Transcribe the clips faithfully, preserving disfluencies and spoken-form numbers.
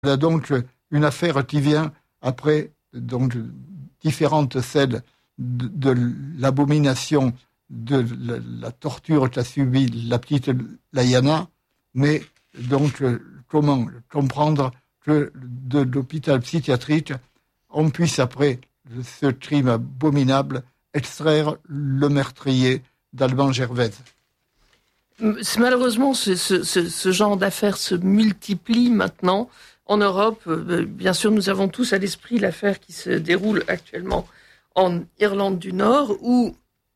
a donc une affaire qui vient après, donc différentes celles de, de l'abomination de la, la torture qu'a subie la petite Layana, mais donc comment comprendre que de l'hôpital psychiatrique, on puisse après ce crime abominable extraire le meurtrier d'Alban Gervaise. Malheureusement, ce, ce, ce, ce genre d'affaires se multiplie maintenant en Europe. Bien sûr, nous avons tous à l'esprit l'affaire qui se déroule actuellement en Irlande du Nord, où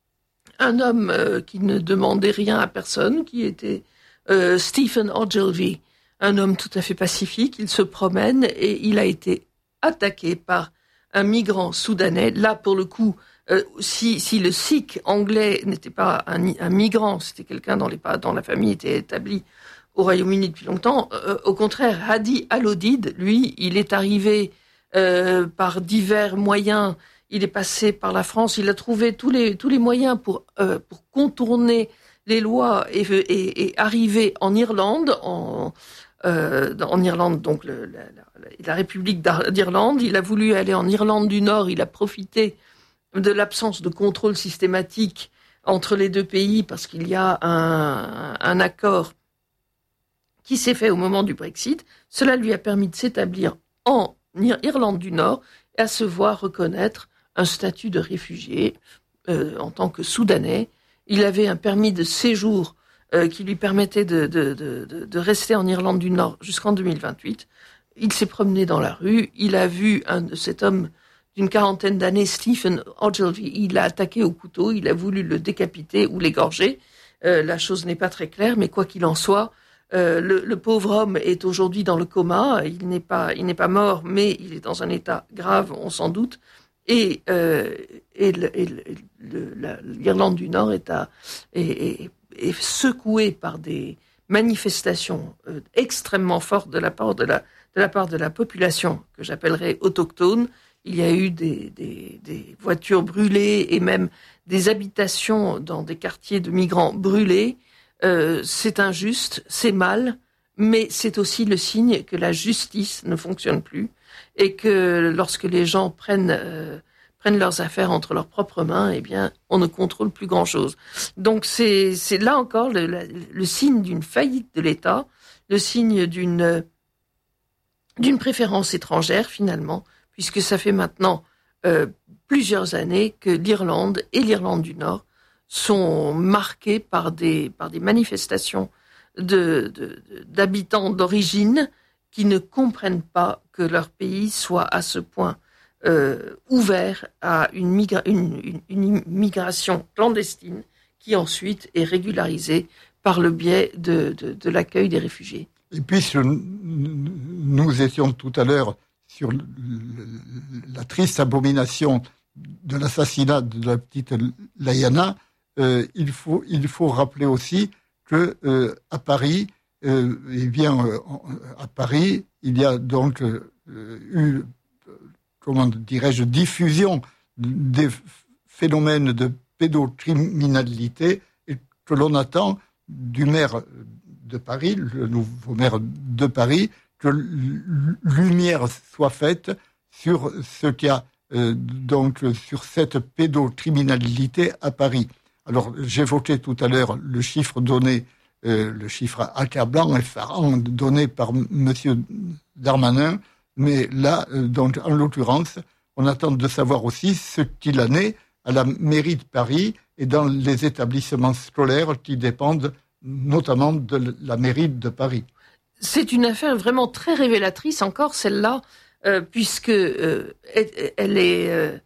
un homme euh, qui ne demandait rien à personne, qui était euh, Stephen Ogilvie, un homme tout à fait pacifique, il se promène et il a été attaqué par un migrant soudanais. Là, pour le coup, euh, si, si le Sikh anglais n'était pas un, un migrant, c'était quelqu'un dont, les, dont la famille était établie au Royaume-Uni depuis longtemps, euh, au contraire, Hadi Al-Odid, lui, il est arrivé euh, par divers moyens. Il est passé par la France, il a trouvé tous les, tous les moyens pour, euh, pour contourner les lois et, et, et arriver en Irlande, en, euh, en Irlande, donc le, la, la, la République d'Irlande. Il a voulu aller en Irlande du Nord, il a profité de l'absence de contrôle systématique entre les deux pays parce qu'il y a un, un accord qui s'est fait au moment du Brexit. Cela lui a permis de s'établir en Irlande du Nord et à se voir reconnaître un statut de réfugié euh, en tant que Soudanais. Il avait un permis de séjour euh, qui lui permettait de, de, de, de rester en Irlande du Nord jusqu'en deux mille vingt-huit. Il s'est promené dans la rue, il a vu un de cet homme d'une quarantaine d'années, Stephen Ogilvie, il l'a attaqué au couteau, il a voulu le décapiter ou l'égorger. Euh, la chose n'est pas très claire, mais quoi qu'il en soit, euh, le, le pauvre homme est aujourd'hui dans le coma. Il n'est pas, il n'est pas mort, mais il est dans un état grave, on s'en doute. Et, euh, et, le, et le, la, l'Irlande du Nord est, à, est, est, est secouée par des manifestations euh, extrêmement fortes de la part de la, de la part de la population que j'appellerais autochtone. Il y a eu des, des, des voitures brûlées et même des habitations dans des quartiers de migrants brûlés. Euh, c'est injuste, c'est mal, mais c'est aussi le signe que la justice ne fonctionne plus et que lorsque les gens prennent, euh, prennent leurs affaires entre leurs propres mains, eh bien, on ne contrôle plus grand-chose. Donc c'est, c'est là encore le, le, le signe d'une faillite de l'État, le signe d'une, d'une préférence étrangère finalement, puisque ça fait maintenant euh, plusieurs années que l'Irlande et l'Irlande du Nord sont marquées par des, par des manifestations de, de, d'habitants d'origine qui ne comprennent pas que leur pays soit à ce point euh, ouvert à une, migra- une, une, une migration clandestine qui ensuite est régularisée par le biais de, de, de l'accueil des réfugiés. Et puisque nous étions tout à l'heure sur le, le, la triste abomination de l'assassinat de la petite Layana, euh, il faut il faut rappeler aussi que euh, à Paris, euh, eh bien euh, à Paris, il y a donc euh, eu, comment dirais-je, diffusion des phénomènes de pédocriminalité et que l'on attend du maire de Paris, le nouveau maire de Paris, que lumière soit faite sur ce qu'il y a euh, donc sur cette pédocriminalité à Paris. Alors j'évoquais tout à l'heure le chiffre donné, euh, le chiffre accablant, effarant donné par Monsieur Darmanin, mais là, euh, donc en l'occurrence, on attend de savoir aussi ce qu'il en est à la mairie de Paris et dans les établissements scolaires qui dépendent notamment de la mairie de Paris. C'est une affaire vraiment très révélatrice encore, celle-là, euh, puisque euh, elle, elle est, euh,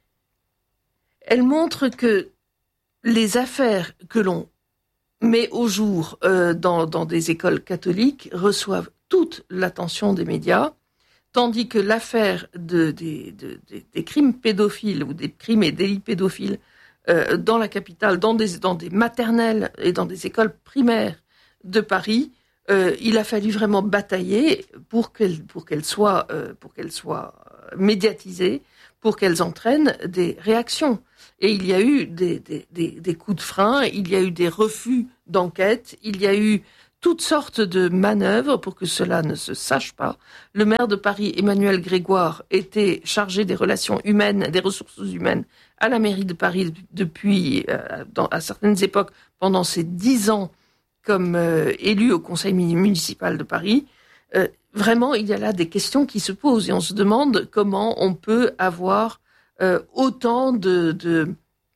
elle montre que les affaires que l'on met au jour euh, dans, dans des écoles catholiques reçoivent toute l'attention des médias, tandis que l'affaire de, de, de, de, des crimes pédophiles ou des crimes et délits pédophiles euh, dans la capitale, dans des, dans des maternelles et dans des écoles primaires de Paris, Euh, il a fallu vraiment batailler pour qu'elles pour qu'elles soient euh, pour qu'elles soient médiatisées, pour qu'elles entraînent des réactions. Et il y a eu des, des, des, des coups de frein, il y a eu des refus d'enquête, il y a eu toutes sortes de manœuvres pour que cela ne se sache pas. Le maire de Paris, Emmanuel Grégoire, était chargé des relations humaines, des ressources humaines à la mairie de Paris depuis, euh, dans, à certaines époques, pendant ses dix ans comme euh, élu au conseil municipal de Paris. Euh, vraiment, il y a là des questions qui se posent et on se demande comment on peut avoir euh, autant de, de,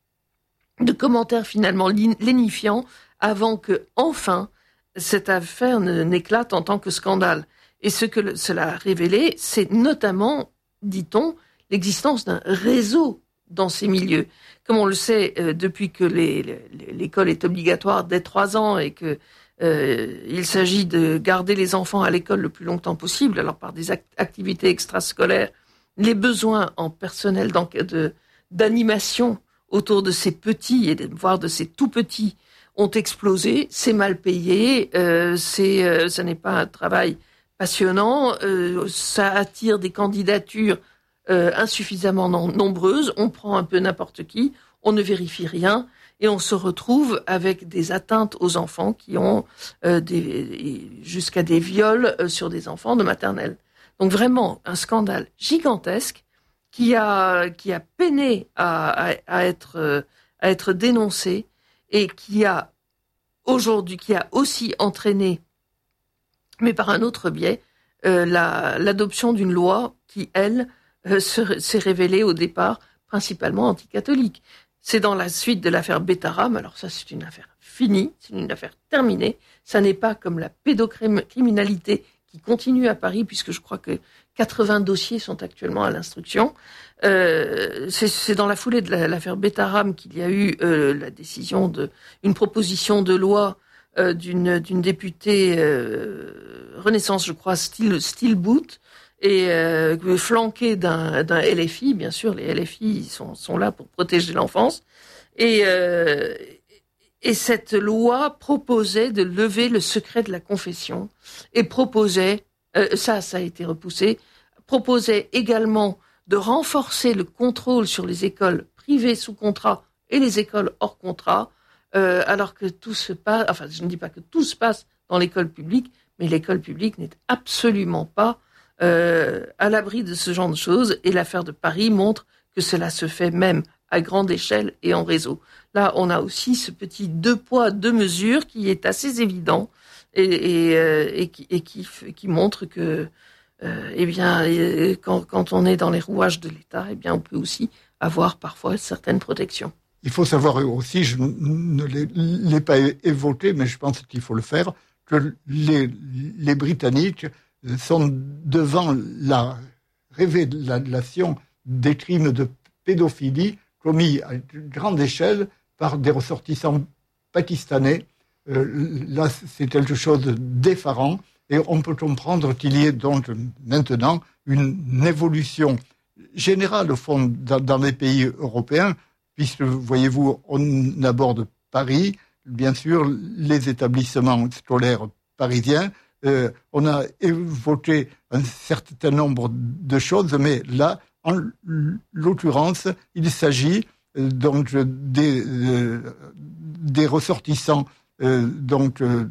de commentaires finalement lénifiants avant que, enfin, cette affaire ne, n'éclate en tant que scandale. Et ce que le, cela a révélé, c'est notamment, dit-on, l'existence d'un réseau dans ces milieux. Comme on le sait, euh, depuis que les, les, l'école est obligatoire dès trois ans et que euh, il s'agit de garder les enfants à l'école le plus longtemps possible, alors par des act- activités extrascolaires, les besoins en personnel de, d'animation autour de ces petits, et de, voire de ces tout-petits, ont explosé, c'est mal payé, euh, c'est, euh, ça n'est pas un travail passionnant, euh, ça attire des candidatures euh, insuffisamment non, nombreuses, on prend un peu n'importe qui, on ne vérifie rien, et on se retrouve avec des atteintes aux enfants qui ont euh, des, jusqu'à des viols euh, sur des enfants de maternelle. Donc vraiment un scandale gigantesque qui a, qui a peiné à, à, à, être, euh, à être dénoncé, et qui a aujourd'hui, qui a aussi entraîné, mais par un autre biais, euh, la, l'adoption d'une loi qui, elle, euh, se, s'est révélée au départ principalement anticatholique. C'est dans la suite de l'affaire Betaram, alors ça c'est une affaire finie, c'est une affaire terminée, ça n'est pas comme la pédocriminalité qui continue à Paris, puisque je crois que quatre-vingts dossiers sont actuellement à l'instruction. Euh, c'est, c'est dans la foulée de la, l'affaire Betaram qu'il y a eu euh, la décision de, une proposition de loi euh, d'une, d'une députée euh, Renaissance, je crois, style, style boot, et euh, flanquée d'un, d'un L F I. Bien sûr, les L F I sont, sont là pour protéger l'enfance. Et, euh, et cette loi proposait de lever le secret de la confession et proposait, euh, ça, ça a été repoussé, proposait également de renforcer le contrôle sur les écoles privées sous contrat et les écoles hors contrat, euh, alors que tout se passe, enfin, je ne dis pas que tout se passe dans l'école publique, mais l'école publique n'est absolument pas euh, à l'abri de ce genre de choses, et l'affaire de Paris montre que cela se fait même à grande échelle et en réseau. Là, on a aussi ce petit deux poids, deux mesures qui est assez évident et, et, euh, et, qui, et qui, qui montre que Euh, eh bien, quand, quand on est dans les rouages de l'État, eh bien, on peut aussi avoir parfois certaines protections. Il faut savoir aussi, je ne l'ai, l'ai pas évoqué, mais je pense qu'il faut le faire, que les, les Britanniques sont devant la révélation des crimes de pédophilie commis à grande échelle par des ressortissants pakistanais. Euh, là, c'est quelque chose d'effarant. Et on peut comprendre qu'il y ait donc maintenant une évolution générale, au fond, dans, dans les pays européens, puisque, voyez-vous, on aborde Paris, bien sûr, les établissements scolaires parisiens. Euh, on a évoqué un certain nombre de choses, mais là, en l'occurrence, il s'agit euh, donc des, euh, des ressortissants euh, donc euh,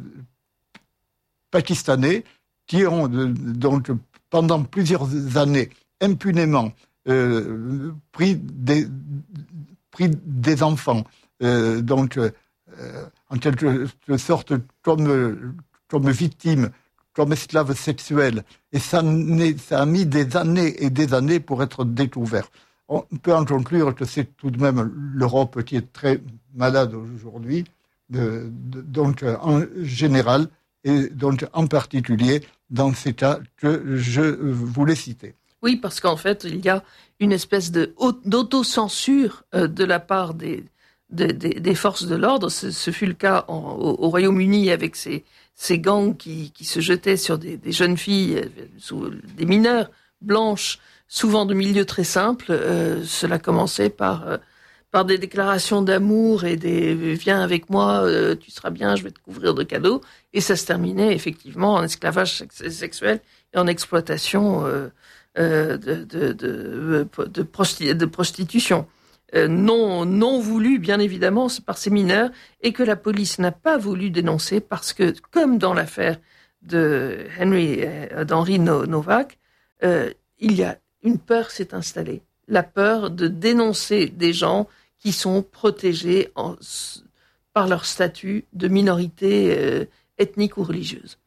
pakistanais qui ont donc pendant plusieurs années impunément euh, pris des pris des enfants euh, donc euh, en quelque sorte comme comme victimes, comme esclaves sexuels, et ça, ça a mis des années et des années pour être découvert. On peut en conclure que c'est tout de même l'Europe qui est très malade aujourd'hui, de, de, donc en général, et donc en particulier dans ces cas que je voulais citer. Oui, parce qu'en fait, il y a une espèce de, d'autocensure euh, de la part des, des, des forces de l'ordre. Ce, ce fut le cas en, au, au Royaume-Uni avec ces, ces gangs qui, qui se jetaient sur des, des jeunes filles, sous, des mineurs blanches, souvent de milieux très simples. Euh, cela commençait par... Euh, par des déclarations d'amour et des « viens avec moi, euh, tu seras bien, je vais te couvrir de cadeaux », et ça se terminait effectivement en esclavage sexuel et en exploitation euh, euh, de, de, de, de, prosti- de prostitution. euh, non, non voulu, bien évidemment, par ces mineurs, et que la police n'a pas voulu dénoncer parce que, comme dans l'affaire de Henry, euh, d'Henry Novak, euh, il y a une peur s'est installée. La peur de dénoncer des gens qui sont protégés en, par leur statut de minorité euh, ethnique ou religieuse.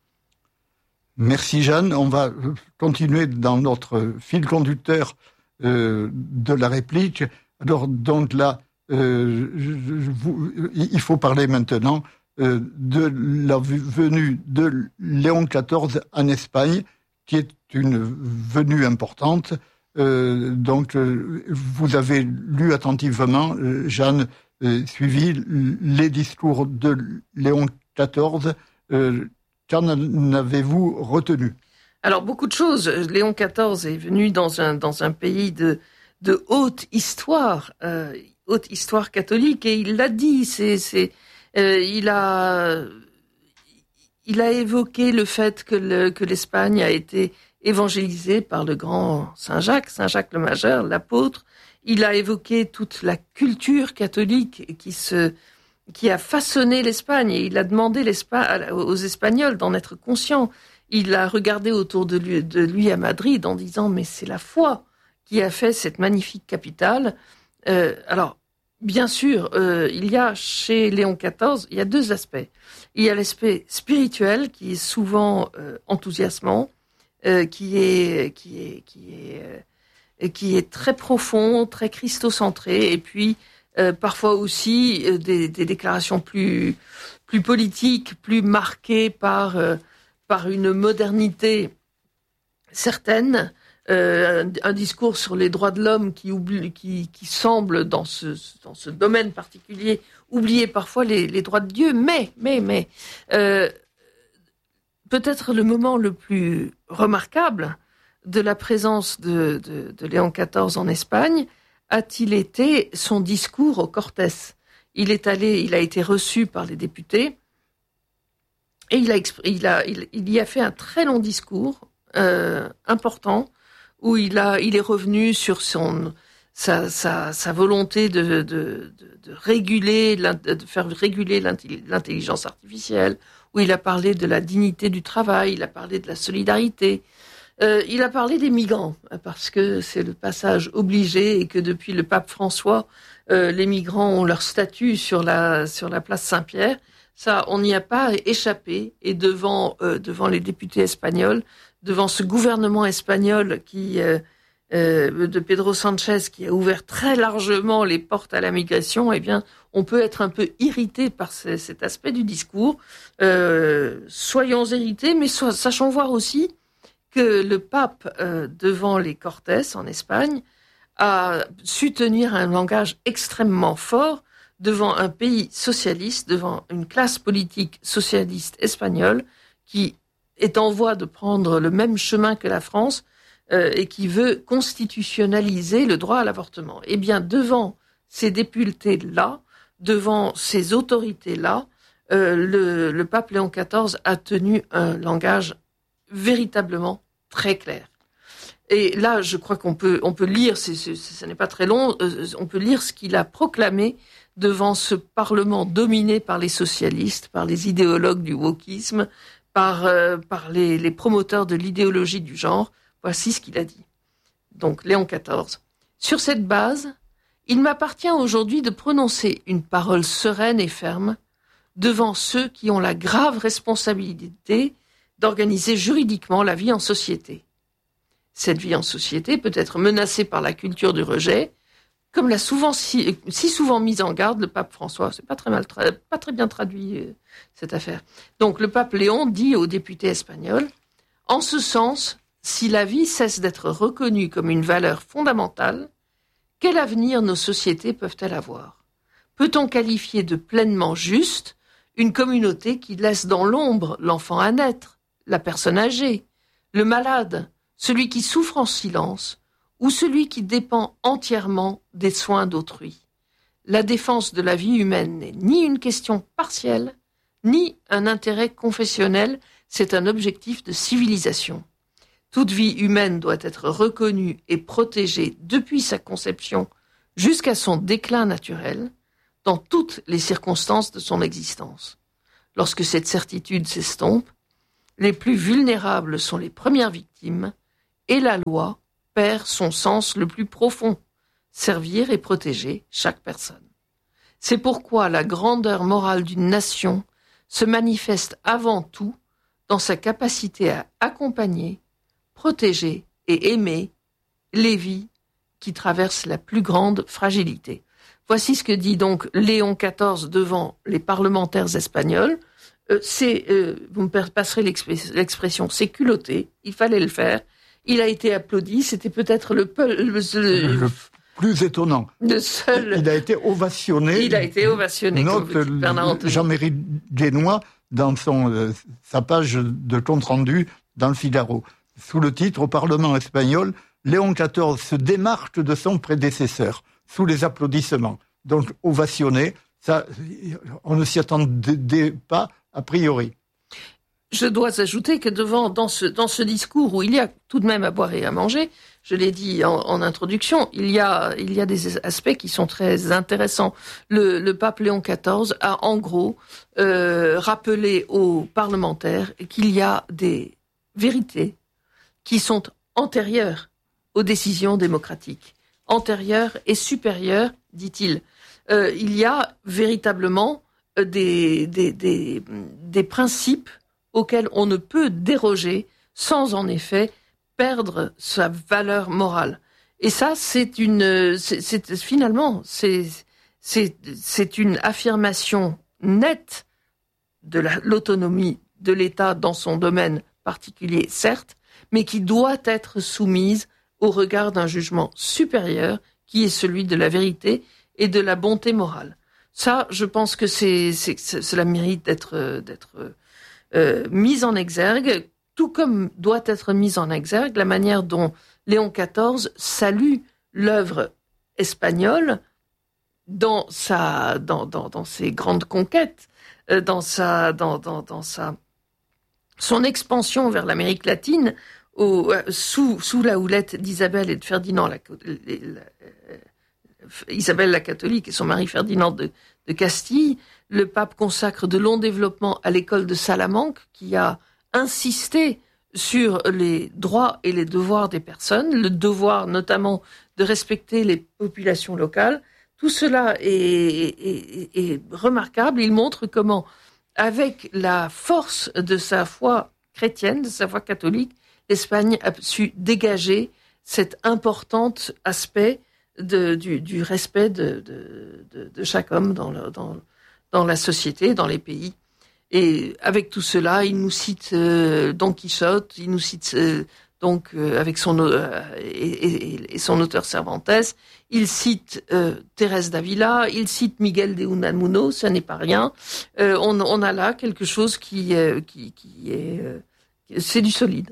Merci Jeanne. On va continuer dans notre fil conducteur euh, de la réplique. Alors donc là, euh, je, je, vous, il faut parler maintenant euh, de la venue de Léon quatorze en Espagne, qui est une venue importante. Euh, donc euh, vous avez lu attentivement, euh, Jeanne, euh, suivi les discours de Léon quatorze. Euh, Qu'en avez-vous retenu ? Alors, beaucoup de choses. Léon quatorze est venu dans un, dans un pays de, de haute histoire, euh, haute histoire catholique, et il l'a dit, c'est, c'est, euh, il a, il a évoqué le fait que, le, que l'Espagne a été évangélisée par le grand Saint Jacques, Saint Jacques le Majeur, l'apôtre. Il a évoqué toute la culture catholique qui se, qui a façonné l'Espagne, et il a demandé aux Espagnols d'en être conscients. Il a regardé autour de lui, de lui à Madrid en disant « mais c'est la foi qui a fait cette magnifique capitale euh, ». Alors, bien sûr, euh, il y a chez Léon quatorze, il y a deux aspects. Il y a l'aspect spirituel qui est souvent euh, enthousiasmant, euh, qui est qui est qui est euh, qui est très profond, très christocentré, et puis Euh, parfois aussi euh, des, des déclarations plus plus politiques, plus marquées par euh, par une modernité certaine, euh, un, un discours sur les droits de l'homme qui oublie, qui qui semble dans ce dans ce domaine particulier oublier parfois les les droits de Dieu, mais mais mais euh, peut-être le moment le plus remarquable de la présence de de, de Léon quatorze en Espagne a-t-il été son discours au Cortés. Il est allé, il a été reçu par les députés et il a, il a, il, il y a fait un très long discours euh, important où il a, il est revenu sur son sa sa, sa volonté de, de de de réguler, de faire réguler l'intelligence artificielle, où il a parlé de la dignité du travail, il a parlé de la solidarité. Euh, il a parlé des migrants, parce que c'est le passage obligé et que depuis le pape François, euh, les migrants ont leur statut sur la, sur la place Saint-Pierre. Ça, on n'y a pas échappé. Et devant, euh, devant les députés espagnols, devant ce gouvernement espagnol qui, euh, euh, de Pedro Sanchez, qui a ouvert très largement les portes à la migration, eh bien, on peut être un peu irrité par ce, cet aspect du discours. Euh, soyons irrités, mais so- sachons voir aussi que le pape, euh, devant les Cortés en Espagne, a su tenir un langage extrêmement fort devant un pays socialiste, devant une classe politique socialiste espagnole qui est en voie de prendre le même chemin que la France euh, et qui veut constitutionnaliser le droit à l'avortement. Eh bien, devant ces députés-là, devant ces autorités-là, euh, le, le pape Léon quatorze a tenu un langage véritablement très clair. Et là, je crois qu'on peut, on peut lire, c'est, c'est, ce n'est pas très long, euh, on peut lire ce qu'il a proclamé devant ce Parlement dominé par les socialistes, par les idéologues du wokisme, par, euh, par les, les promoteurs de l'idéologie du genre. Voici ce qu'il a dit. Donc, Léon quatorze. Sur cette base, il m'appartient aujourd'hui de prononcer une parole sereine et ferme devant ceux qui ont la grave responsabilité d'organiser juridiquement la vie en société. Cette vie en société peut être menacée par la culture du rejet, comme l'a souvent si, si souvent mis en garde le pape François. C'est pas très mal, tra- pas très bien traduit euh, cette affaire. Donc le pape Léon dit aux députés espagnols, en ce sens, si la vie cesse d'être reconnue comme une valeur fondamentale, quel avenir nos sociétés peuvent-elles avoir ? Peut-on qualifier de pleinement juste une communauté qui laisse dans l'ombre l'enfant à naître, la personne âgée, le malade, celui qui souffre en silence, ou celui qui dépend entièrement des soins d'autrui. La défense de la vie humaine n'est ni une question partielle, ni un intérêt confessionnel, c'est un objectif de civilisation. Toute vie humaine doit être reconnue et protégée depuis sa conception jusqu'à son déclin naturel dans toutes les circonstances de son existence. Lorsque cette certitude s'estompe, les plus vulnérables sont les premières victimes et la loi perd son sens le plus profond, servir et protéger chaque personne. C'est pourquoi la grandeur morale d'une nation se manifeste avant tout dans sa capacité à accompagner, protéger et aimer les vies qui traversent la plus grande fragilité. Voici ce que dit donc Léon quatorze devant les parlementaires espagnols. Euh, c'est, euh, vous me passerez l'expression, c'est culotté, il fallait le faire. Il a été applaudi, c'était peut-être le, le, le, le plus étonnant. Le seul. Il a été ovationné. Il a été ovationné. Note Jean-Marie Guénois dans son, euh, sa page de compte rendu dans le Figaro, sous le titre « Au Parlement espagnol, Léon quatorze se démarque de son prédécesseur », sous les applaudissements. Donc ovationné, ça, on ne s'y attendait pas a priori. Je dois ajouter que devant, dans ce, dans ce discours où il y a tout de même à boire et à manger, je l'ai dit en, en introduction, il y a, il y a des aspects qui sont très intéressants. Le, le pape Léon quatorze a en gros euh, rappelé aux parlementaires qu'il y a des vérités qui sont antérieures aux décisions démocratiques, antérieures et supérieures, dit-il. Euh, il y a véritablement des, des, des, des principes auxquels on ne peut déroger sans en effet perdre sa valeur morale. Et ça, c'est une, c'est, c'est finalement, c'est, c'est, c'est une affirmation nette de la, l'autonomie de l'État dans son domaine particulier, certes, mais qui doit être soumise au regard d'un jugement supérieur qui est celui de la vérité et de la bonté morale. Ça, je pense que c'est, c'est, c'est cela mérite d'être, d'être euh, mise en exergue, tout comme doit être mise en exergue la manière dont Léon quatorze salue l'œuvre espagnole dans sa, dans, dans, dans ses grandes conquêtes, euh, dans sa, dans, dans, dans sa, son expansion vers l'Amérique latine, au, euh, sous, sous la houlette d'Isabelle et de Ferdinand, la, la, la, Isabelle la catholique et son mari Ferdinand de, de Castille. Le pape consacre de longs développements à l'école de Salamanque, qui a insisté sur les droits et les devoirs des personnes, le devoir notamment de respecter les populations locales. Tout cela est, est, est remarquable. Il montre comment, avec la force de sa foi chrétienne, de sa foi catholique, l'Espagne a su dégager cet important aspect de, du, du respect de, de, de, de chaque homme dans, le, dans, dans la société, dans les pays. Et avec tout cela, il nous cite euh, Don Quichotte, il nous cite euh, donc euh, avec son euh, et, et, et son auteur Cervantes, il cite euh, Thérèse d'Avila, il cite Miguel de Unamuno, ça n'est pas rien. Euh, on, on a là quelque chose qui, euh, qui, qui est, euh, c'est du solide.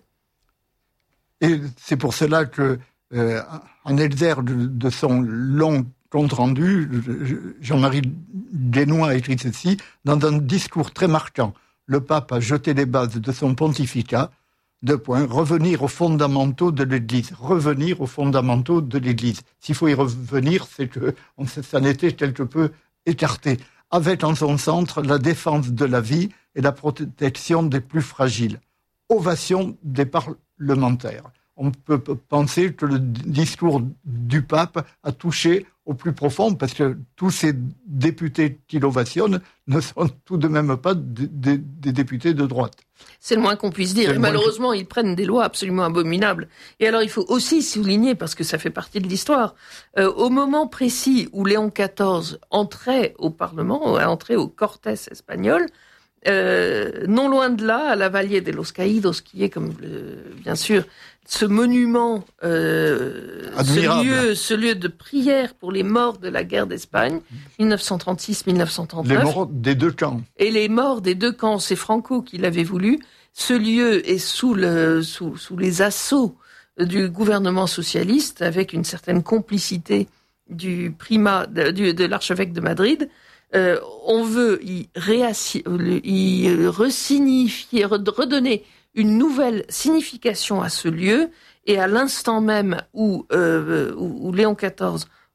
Et c'est pour cela que, euh, en exergue de, de son long compte rendu, Jean-Marie Guénois a écrit ceci, dans un discours très marquant. Le pape a jeté les bases de son pontificat, deux points, revenir aux fondamentaux de l'Église. Revenir aux fondamentaux de l'Église. S'il faut y revenir, c'est que on, ça n'était quelque peu écarté. Avec en son centre la défense de la vie et la protection des plus fragiles. Ovation des parlementaires. On peut penser que le discours du pape a touché au plus profond, parce que tous ces députés qui l'ovationnent ne sont tout de même pas des, des, des députés de droite. C'est le moins qu'on puisse dire. Et malheureusement, que... ils prennent des lois absolument abominables. Et alors, il faut aussi souligner, parce que ça fait partie de l'histoire, euh, au moment précis où Léon quatorze entrait au Parlement, entrait au Cortés espagnol, Euh, non loin de là, à la Valle de los Caídos, qui est, comme le, bien sûr, ce monument, euh, ce lieu, ce lieu de prière pour les morts de la guerre d'Espagne, dix-neuf cent trente-six à dix-neuf cent trente-neuf. Les morts des deux camps. Et les morts des deux camps, c'est Franco qui l'avait voulu. Ce lieu est sous le, sous, sous les assauts du gouvernement socialiste, avec une certaine complicité du primat, de, du, de l'archevêque de Madrid. Euh, on veut y, réassi- y resignifier, redonner une nouvelle signification à ce lieu, et à l'instant même où, euh, où, où Léon quatorze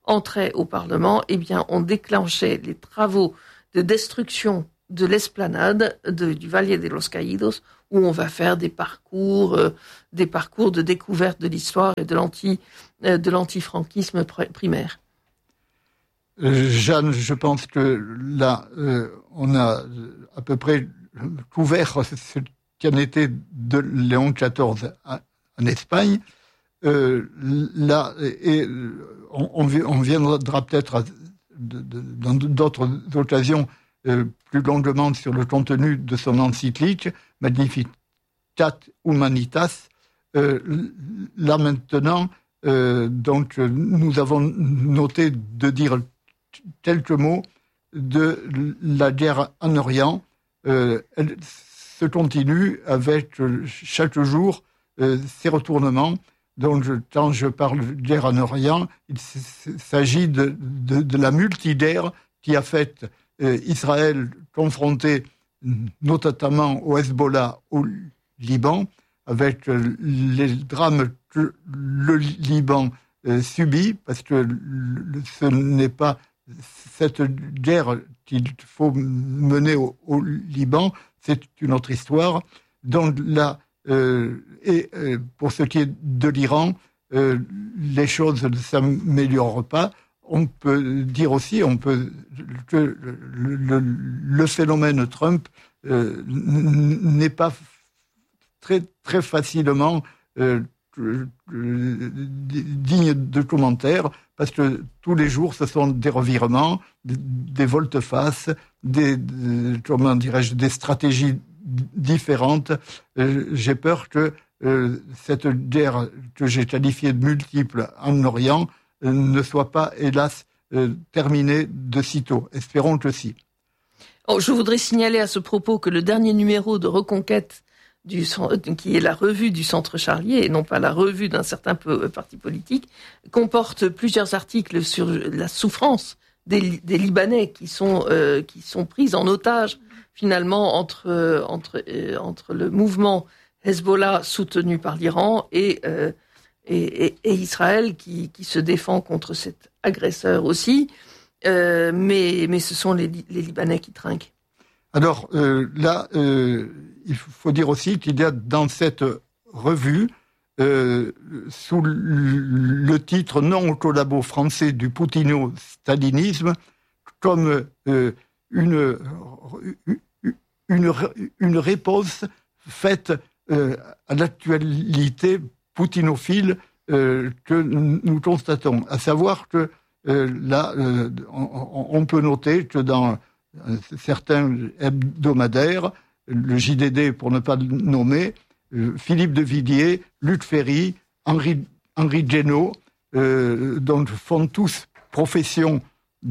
entrait au Parlement, eh bien, on déclenchait les travaux de destruction de l'esplanade de, du Valle de los Caídos, où on va faire des parcours, euh, des parcours de découverte de l'histoire et de l'anti, euh, de l'antifranquisme pr- primaire. Euh, Jeanne, je pense que là, euh, on a à peu près couvert ce qui en était de Léon quatorze en Espagne. Euh, là, et on, on viendra peut-être à, de, de, dans d'autres occasions euh, plus longuement sur le contenu de son encyclique Magnificat Humanitas. Euh, là maintenant, euh, donc nous avons noté de dire quelques mots de la guerre en Orient. Euh, elle se continue avec chaque jour euh, ces retournements. Donc, je, quand je parle de guerre en Orient, il s'agit de, de, de la multi-guerre qui a fait euh, Israël confronté notamment au Hezbollah, au Liban, avec euh, les drames que le Liban euh, subit, parce que le, ce n'est pas cette guerre qu'il faut mener au, au Liban, c'est une autre histoire. Donc là, Euh, et euh, pour ce qui est de l'Iran, euh, les choses ne s'améliorent pas. On peut dire aussi, on peut que le, le, le phénomène Trump euh, n'est pas très très facilement euh, digne de commentaires, parce que tous les jours, ce sont des revirements, des, des volte-face, des, des comment dirais-je, des stratégies différentes. Euh, j'ai peur que euh, cette guerre que j'ai qualifiée de multiple en Orient euh, ne soit pas, hélas, euh, terminée de sitôt. Espérons que si. Oh, je voudrais signaler à ce propos que le dernier numéro de Reconquête, du, qui est la revue du Centre Charlier, et non pas la revue d'un certain parti politique, comporte plusieurs articles sur la souffrance des, des Libanais qui sont, euh, qui sont pris en otage finalement entre, euh, entre, euh, entre le mouvement Hezbollah soutenu par l'Iran et, euh, et, et, et Israël qui, qui se défend contre cet agresseur aussi. Euh, mais, mais ce sont les, les Libanais qui trinquent. Alors euh, là, euh, il faut dire aussi qu'il y a dans cette revue, euh, sous le titre « Non au collabo français du poutino-stalinisme », comme euh, une, une, une réponse faite euh, à l'actualité poutinophile euh, que nous constatons. À savoir que euh, là, euh, on, on peut noter que dans certains hebdomadaires, le J D D pour ne pas le nommer, euh, Philippe de Villiers, Luc Ferry, Henri, Henri Guénaud, euh, donc font tous profession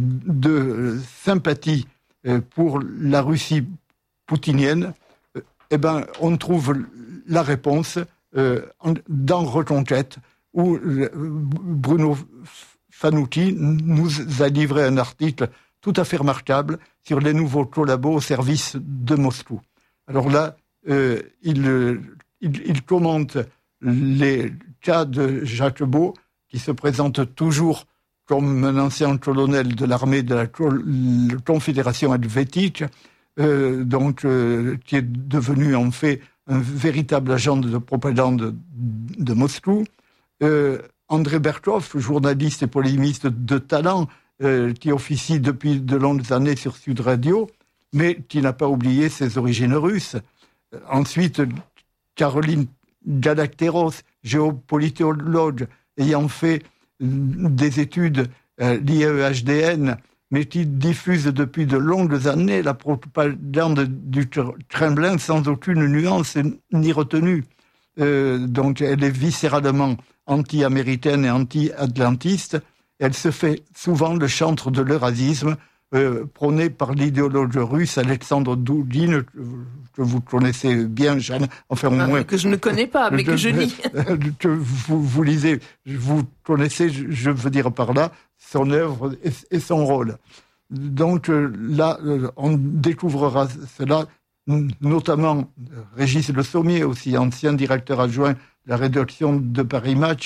de sympathie euh, pour la Russie poutinienne. Euh, eh ben, on trouve la réponse euh, dans Reconquête, où euh, Bruno Fanucchi nous a livré un article tout à fait remarquable sur les nouveaux collabos au service de Moscou. Alors là, euh, il, il, il commente les cas de Jacques Beau, qui se présente toujours comme un ancien colonel de l'armée de la Confédération helvétique, euh, donc euh, qui est devenu en fait un véritable agent de propagande de, de Moscou. Euh, André Berkoff, journaliste et polémiste de talent, euh, qui officie depuis de longues années sur Sud Radio, mais qui n'a pas oublié ses origines russes. Euh, ensuite, Caroline Galacteros, géopolitologue, ayant fait des études euh, liées au H D N, mais qui diffuse depuis de longues années la propagande du Kremlin sans aucune nuance ni retenue. Euh, donc elle est viscéralement anti-américaine et anti-atlantiste. Elle se fait souvent le chantre de l'eurasisme, euh, prôné par l'idéologue russe Alexandre Dugin, que vous connaissez bien, Jeanne, enfin au moins... Que je ne connais pas, mais que je lis. Que vous, vous lisez, vous connaissez, je veux dire par là, son œuvre et, et son rôle. Donc là, on découvrira cela, notamment Régis Le Sommier, aussi ancien directeur adjoint de la rédaction de Paris Match,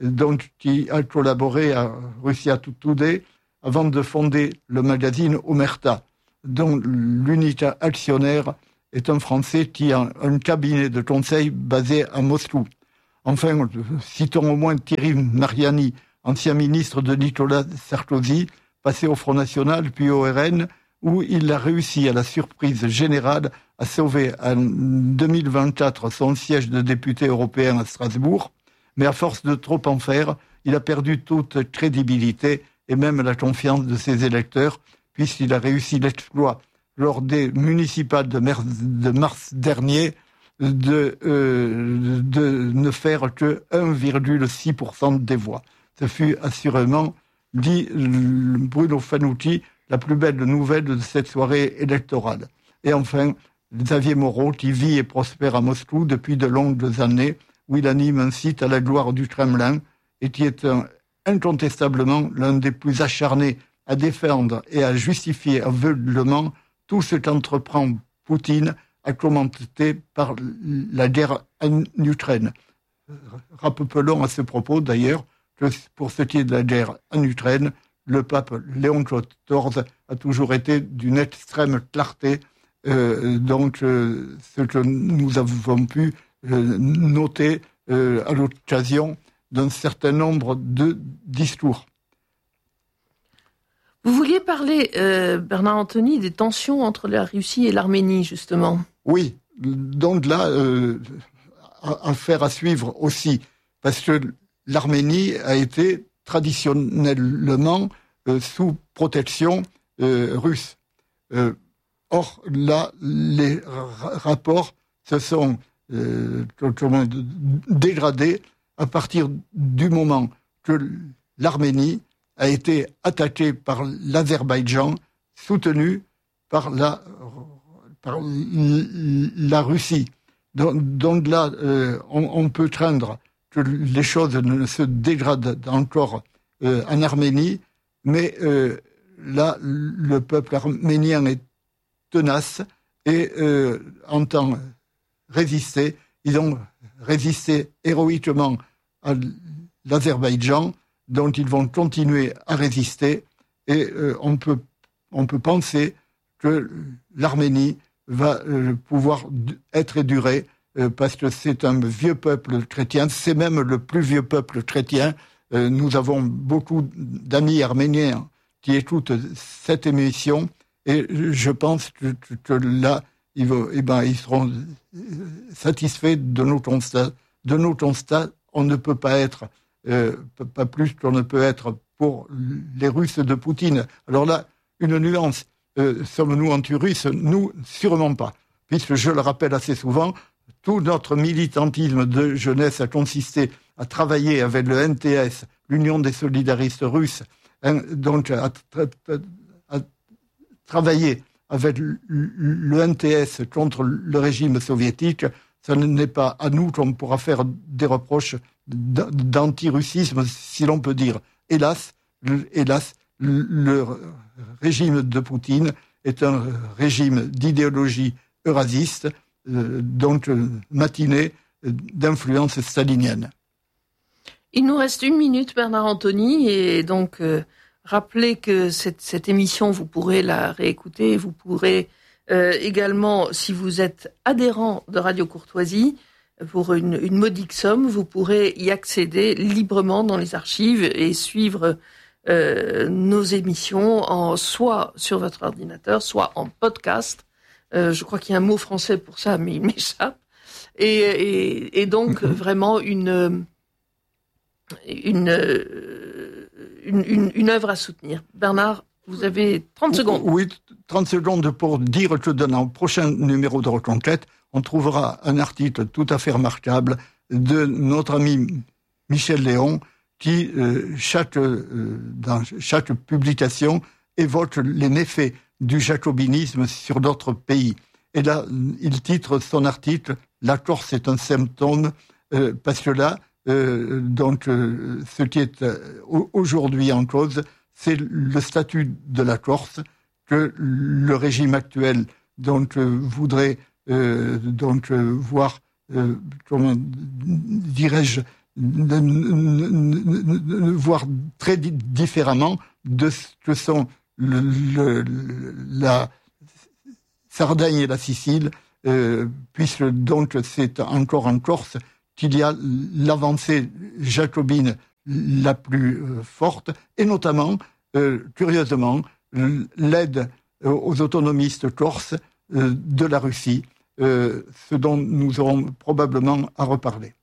dont il a collaboré à Russia Today avant de fonder le magazine Omerta, dont l'unique actionnaire est un Français qui a un cabinet de conseil basé à Moscou. Enfin, citons au moins Thierry Mariani, ancien ministre de Nicolas Sarkozy, passé au Front National puis au R N, où il a réussi à la surprise générale à sauver en deux mille vingt-quatre son siège de député européen à Strasbourg, mais à force de trop en faire, il a perdu toute crédibilité et même la confiance de ses électeurs, puisqu'il a réussi l'exploit lors des municipales de mars, de mars dernier de, euh, de ne faire que un virgule six pour cent des voix. Ce fut assurément, dit Bruno Fanucci, la plus belle nouvelle de cette soirée électorale. Et enfin, Xavier Moreau, qui vit et prospère à Moscou depuis de longues années, où il anime un site à la gloire du Kremlin et qui est un, incontestablement l'un des plus acharnés à défendre et à justifier aveuglement tout ce qu'entreprend Poutine, à commenter par la guerre en Ukraine. Rappelons à ce propos, d'ailleurs, que pour ce qui est de la guerre en Ukraine, le pape Léon quatorze a toujours été d'une extrême clarté, euh, donc euh, ce que nous avons pu euh, noter euh, à l'occasion d'un certain nombre de discours. Vous vouliez parler, euh, Bernard Anthony, des tensions entre la Russie et l'Arménie, justement. Oui, donc là, euh, affaire à suivre aussi, parce que l'Arménie a été traditionnellement euh, sous protection euh, russe. Euh, or, là, les ra- rapports se sont euh, comment, dégradés à partir du moment que l'Arménie a été attaquée par l'Azerbaïdjan, soutenu par la, par la Russie. Donc, donc là, euh, on, on peut craindre que les choses ne se dégradent encore euh, en Arménie, mais euh, là, le peuple arménien est tenace et euh, entend résister. Ils ont résisté héroïquement à l'Azerbaïdjan, dont ils vont continuer à résister, et euh, on peut, on peut penser que l'Arménie va euh, pouvoir d- être édurée, euh, parce que c'est un vieux peuple chrétien, c'est même le plus vieux peuple chrétien. Euh, nous avons beaucoup d'amis arméniens qui écoutent cette émission, et je pense que, que, que là, ils, vont, eh ben, ils seront satisfaits de nos constats. De nos constats, on ne peut pas être Euh, pas plus qu'on ne peut être pour les Russes de Poutine. Alors là, une nuance, euh, sommes-nous anti-russes? Nous, sûrement pas. Puisque, je le rappelle assez souvent, tout notre militantisme de jeunesse a consisté à travailler avec le N T S, l'Union des solidaristes russes, hein, donc à, tra- à travailler avec le N T S contre le régime soviétique. Ce n'est pas à nous qu'on pourra faire des reproches d'antirussisme, si l'on peut dire. Hélas, le, hélas, le régime de Poutine est un régime d'idéologie eurasiste, euh, donc euh, matiné d'influence stalinienne. Il nous reste une minute, Bernard Anthony, et donc euh, rappelez que cette, cette émission, vous pourrez la réécouter, vous pourrez euh, également, si vous êtes adhérent de Radio Courtoisie, pour une, une modique somme, vous pourrez y accéder librement dans les archives et suivre euh, nos émissions en, soit sur votre ordinateur, soit en podcast. Euh, je crois qu'il y a un mot français pour ça, mais il m'échappe. Et, et, et donc, vraiment une, une, une, une, une œuvre à soutenir. Bernard, vous avez trente secondes. Oui, trente secondes pour dire que dans le prochain numéro de Reconquête, on trouvera un article tout à fait remarquable de notre ami Michel Léon qui, euh, chaque, euh, dans chaque publication, évoque les méfaits du jacobinisme sur d'autres pays. Et là, il titre son article « La Corse est un symptôme euh, », parce que là, euh, donc, euh, ce qui est euh, aujourd'hui en cause, c'est le statut de la Corse que le régime actuel donc, euh, voudrait Euh, donc euh, voir, euh, comment dirais-je, de, de, de voir très di- différemment de ce que sont le, le, la Sardaigne et la Sicile, euh, puisque donc c'est encore en Corse qu'il y a l'avancée jacobine la plus euh, forte, et notamment, euh, curieusement, l'aide aux autonomistes corses euh, de la Russie, euh, ce dont nous aurons probablement à reparler.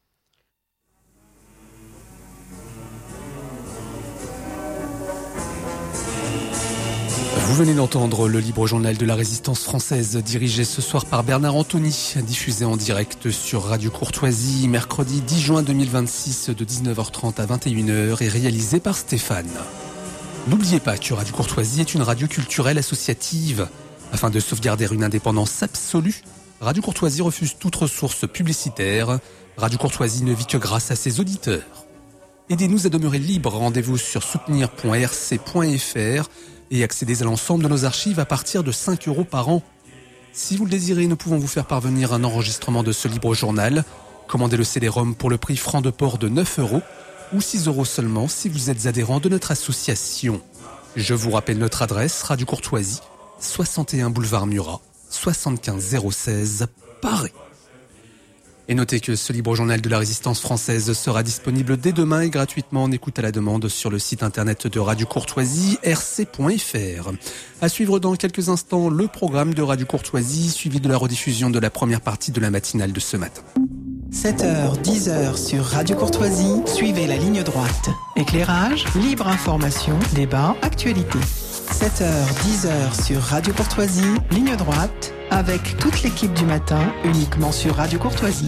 Vous venez d'entendre le libre journal de la résistance française, dirigé ce soir par Bernard Anthony, diffusé en direct sur Radio Courtoisie, mercredi dix juin deux mille vingt-six de dix-neuf heures trente à vingt et une heures et réalisé par Stéphane. N'oubliez pas que Radio Courtoisie est une radio culturelle associative. Afin de sauvegarder une indépendance absolue, Radio Courtoisie refuse toute ressource publicitaire. Radio Courtoisie ne vit que grâce à ses auditeurs. Aidez-nous à demeurer libre. Rendez-vous sur soutenir point r c point f r et accédez à l'ensemble de nos archives à partir de cinq euros par an. Si vous le désirez, nous pouvons vous faire parvenir un enregistrement de ce libre journal. Commandez le C D-ROM pour le prix franc de port de neuf euros ou six euros seulement si vous êtes adhérent de notre association. Je vous rappelle notre adresse, Radio Courtoisie, soixante et un boulevard Murat, soixante-quinze zéro seize, Paris. Et notez que ce libre journal de la résistance française sera disponible dès demain et gratuitement en écoute à la demande sur le site internet de Radio Courtoisie, r c point f r. À suivre dans quelques instants le programme de Radio Courtoisie, suivi de la rediffusion de la première partie de la matinale de ce matin. sept heures, dix heures sur Radio Courtoisie, suivez la ligne droite. Éclairage, libre information, débat, actualité. sept heures, dix heures sur Radio Courtoisie, ligne droite, avec toute l'équipe du matin, uniquement sur Radio Courtoisie.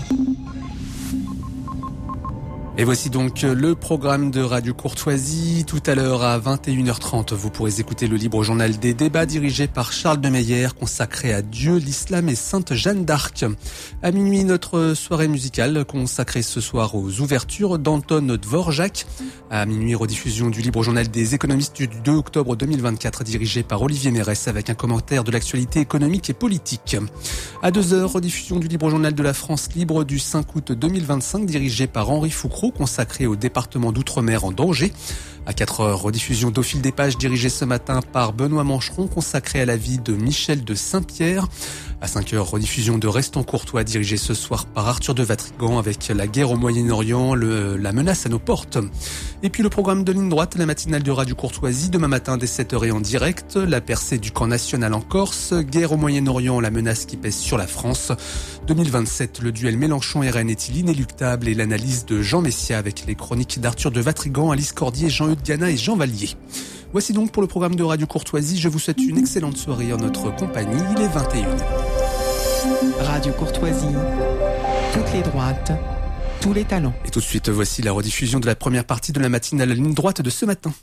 Et voici donc le programme de Radio Courtoisie. Tout à l'heure à vingt et une heures trente, vous pourrez écouter le libre journal des débats dirigé par Charles de Meyer, consacré à Dieu, l'islam et Sainte Jeanne d'Arc. À minuit, notre soirée musicale consacrée ce soir aux ouvertures d'Anton Dvorak. À minuit, rediffusion du libre journal des économistes du deux octobre deux mille vingt-quatre, dirigé par Olivier Mérès, avec un commentaire de l'actualité économique et politique. À deux heures, rediffusion du libre journal de la France libre du cinq août deux mille vingt-cinq, dirigé par Henri Foucrault, consacré au département d'Outre-mer en danger. À quatre heures, rediffusion d'Au fil des pages dirigée ce matin par Benoît Mancheron, consacré à la vie de Michel de Saint-Pierre. À cinq heures, rediffusion de Restons courtois dirigée ce soir par Arthur de Vatrigan avec la guerre au Moyen-Orient, le, la menace à nos portes. Et puis le programme de ligne droite, la matinale de Radio Courtoisie, demain matin dès sept heures et en direct, la percée du camp national en Corse, guerre au Moyen-Orient, la menace qui pèse sur la France. deux mille vingt-sept, le duel Mélenchon-R N est-il inéluctable et l'analyse de Jean Messia avec les chroniques d'Arthur de Vatrigan, Alice Cordier, Jean-Eudes Diana et Jean Vallier. Voici donc pour le programme de Radio Courtoisie. Je vous souhaite une excellente soirée en notre compagnie. Il est vingt et une heures. Radio Courtoisie, toutes les droites, tous les talents. Et tout de suite, voici la rediffusion de la première partie de la matinale ligne droite de ce matin.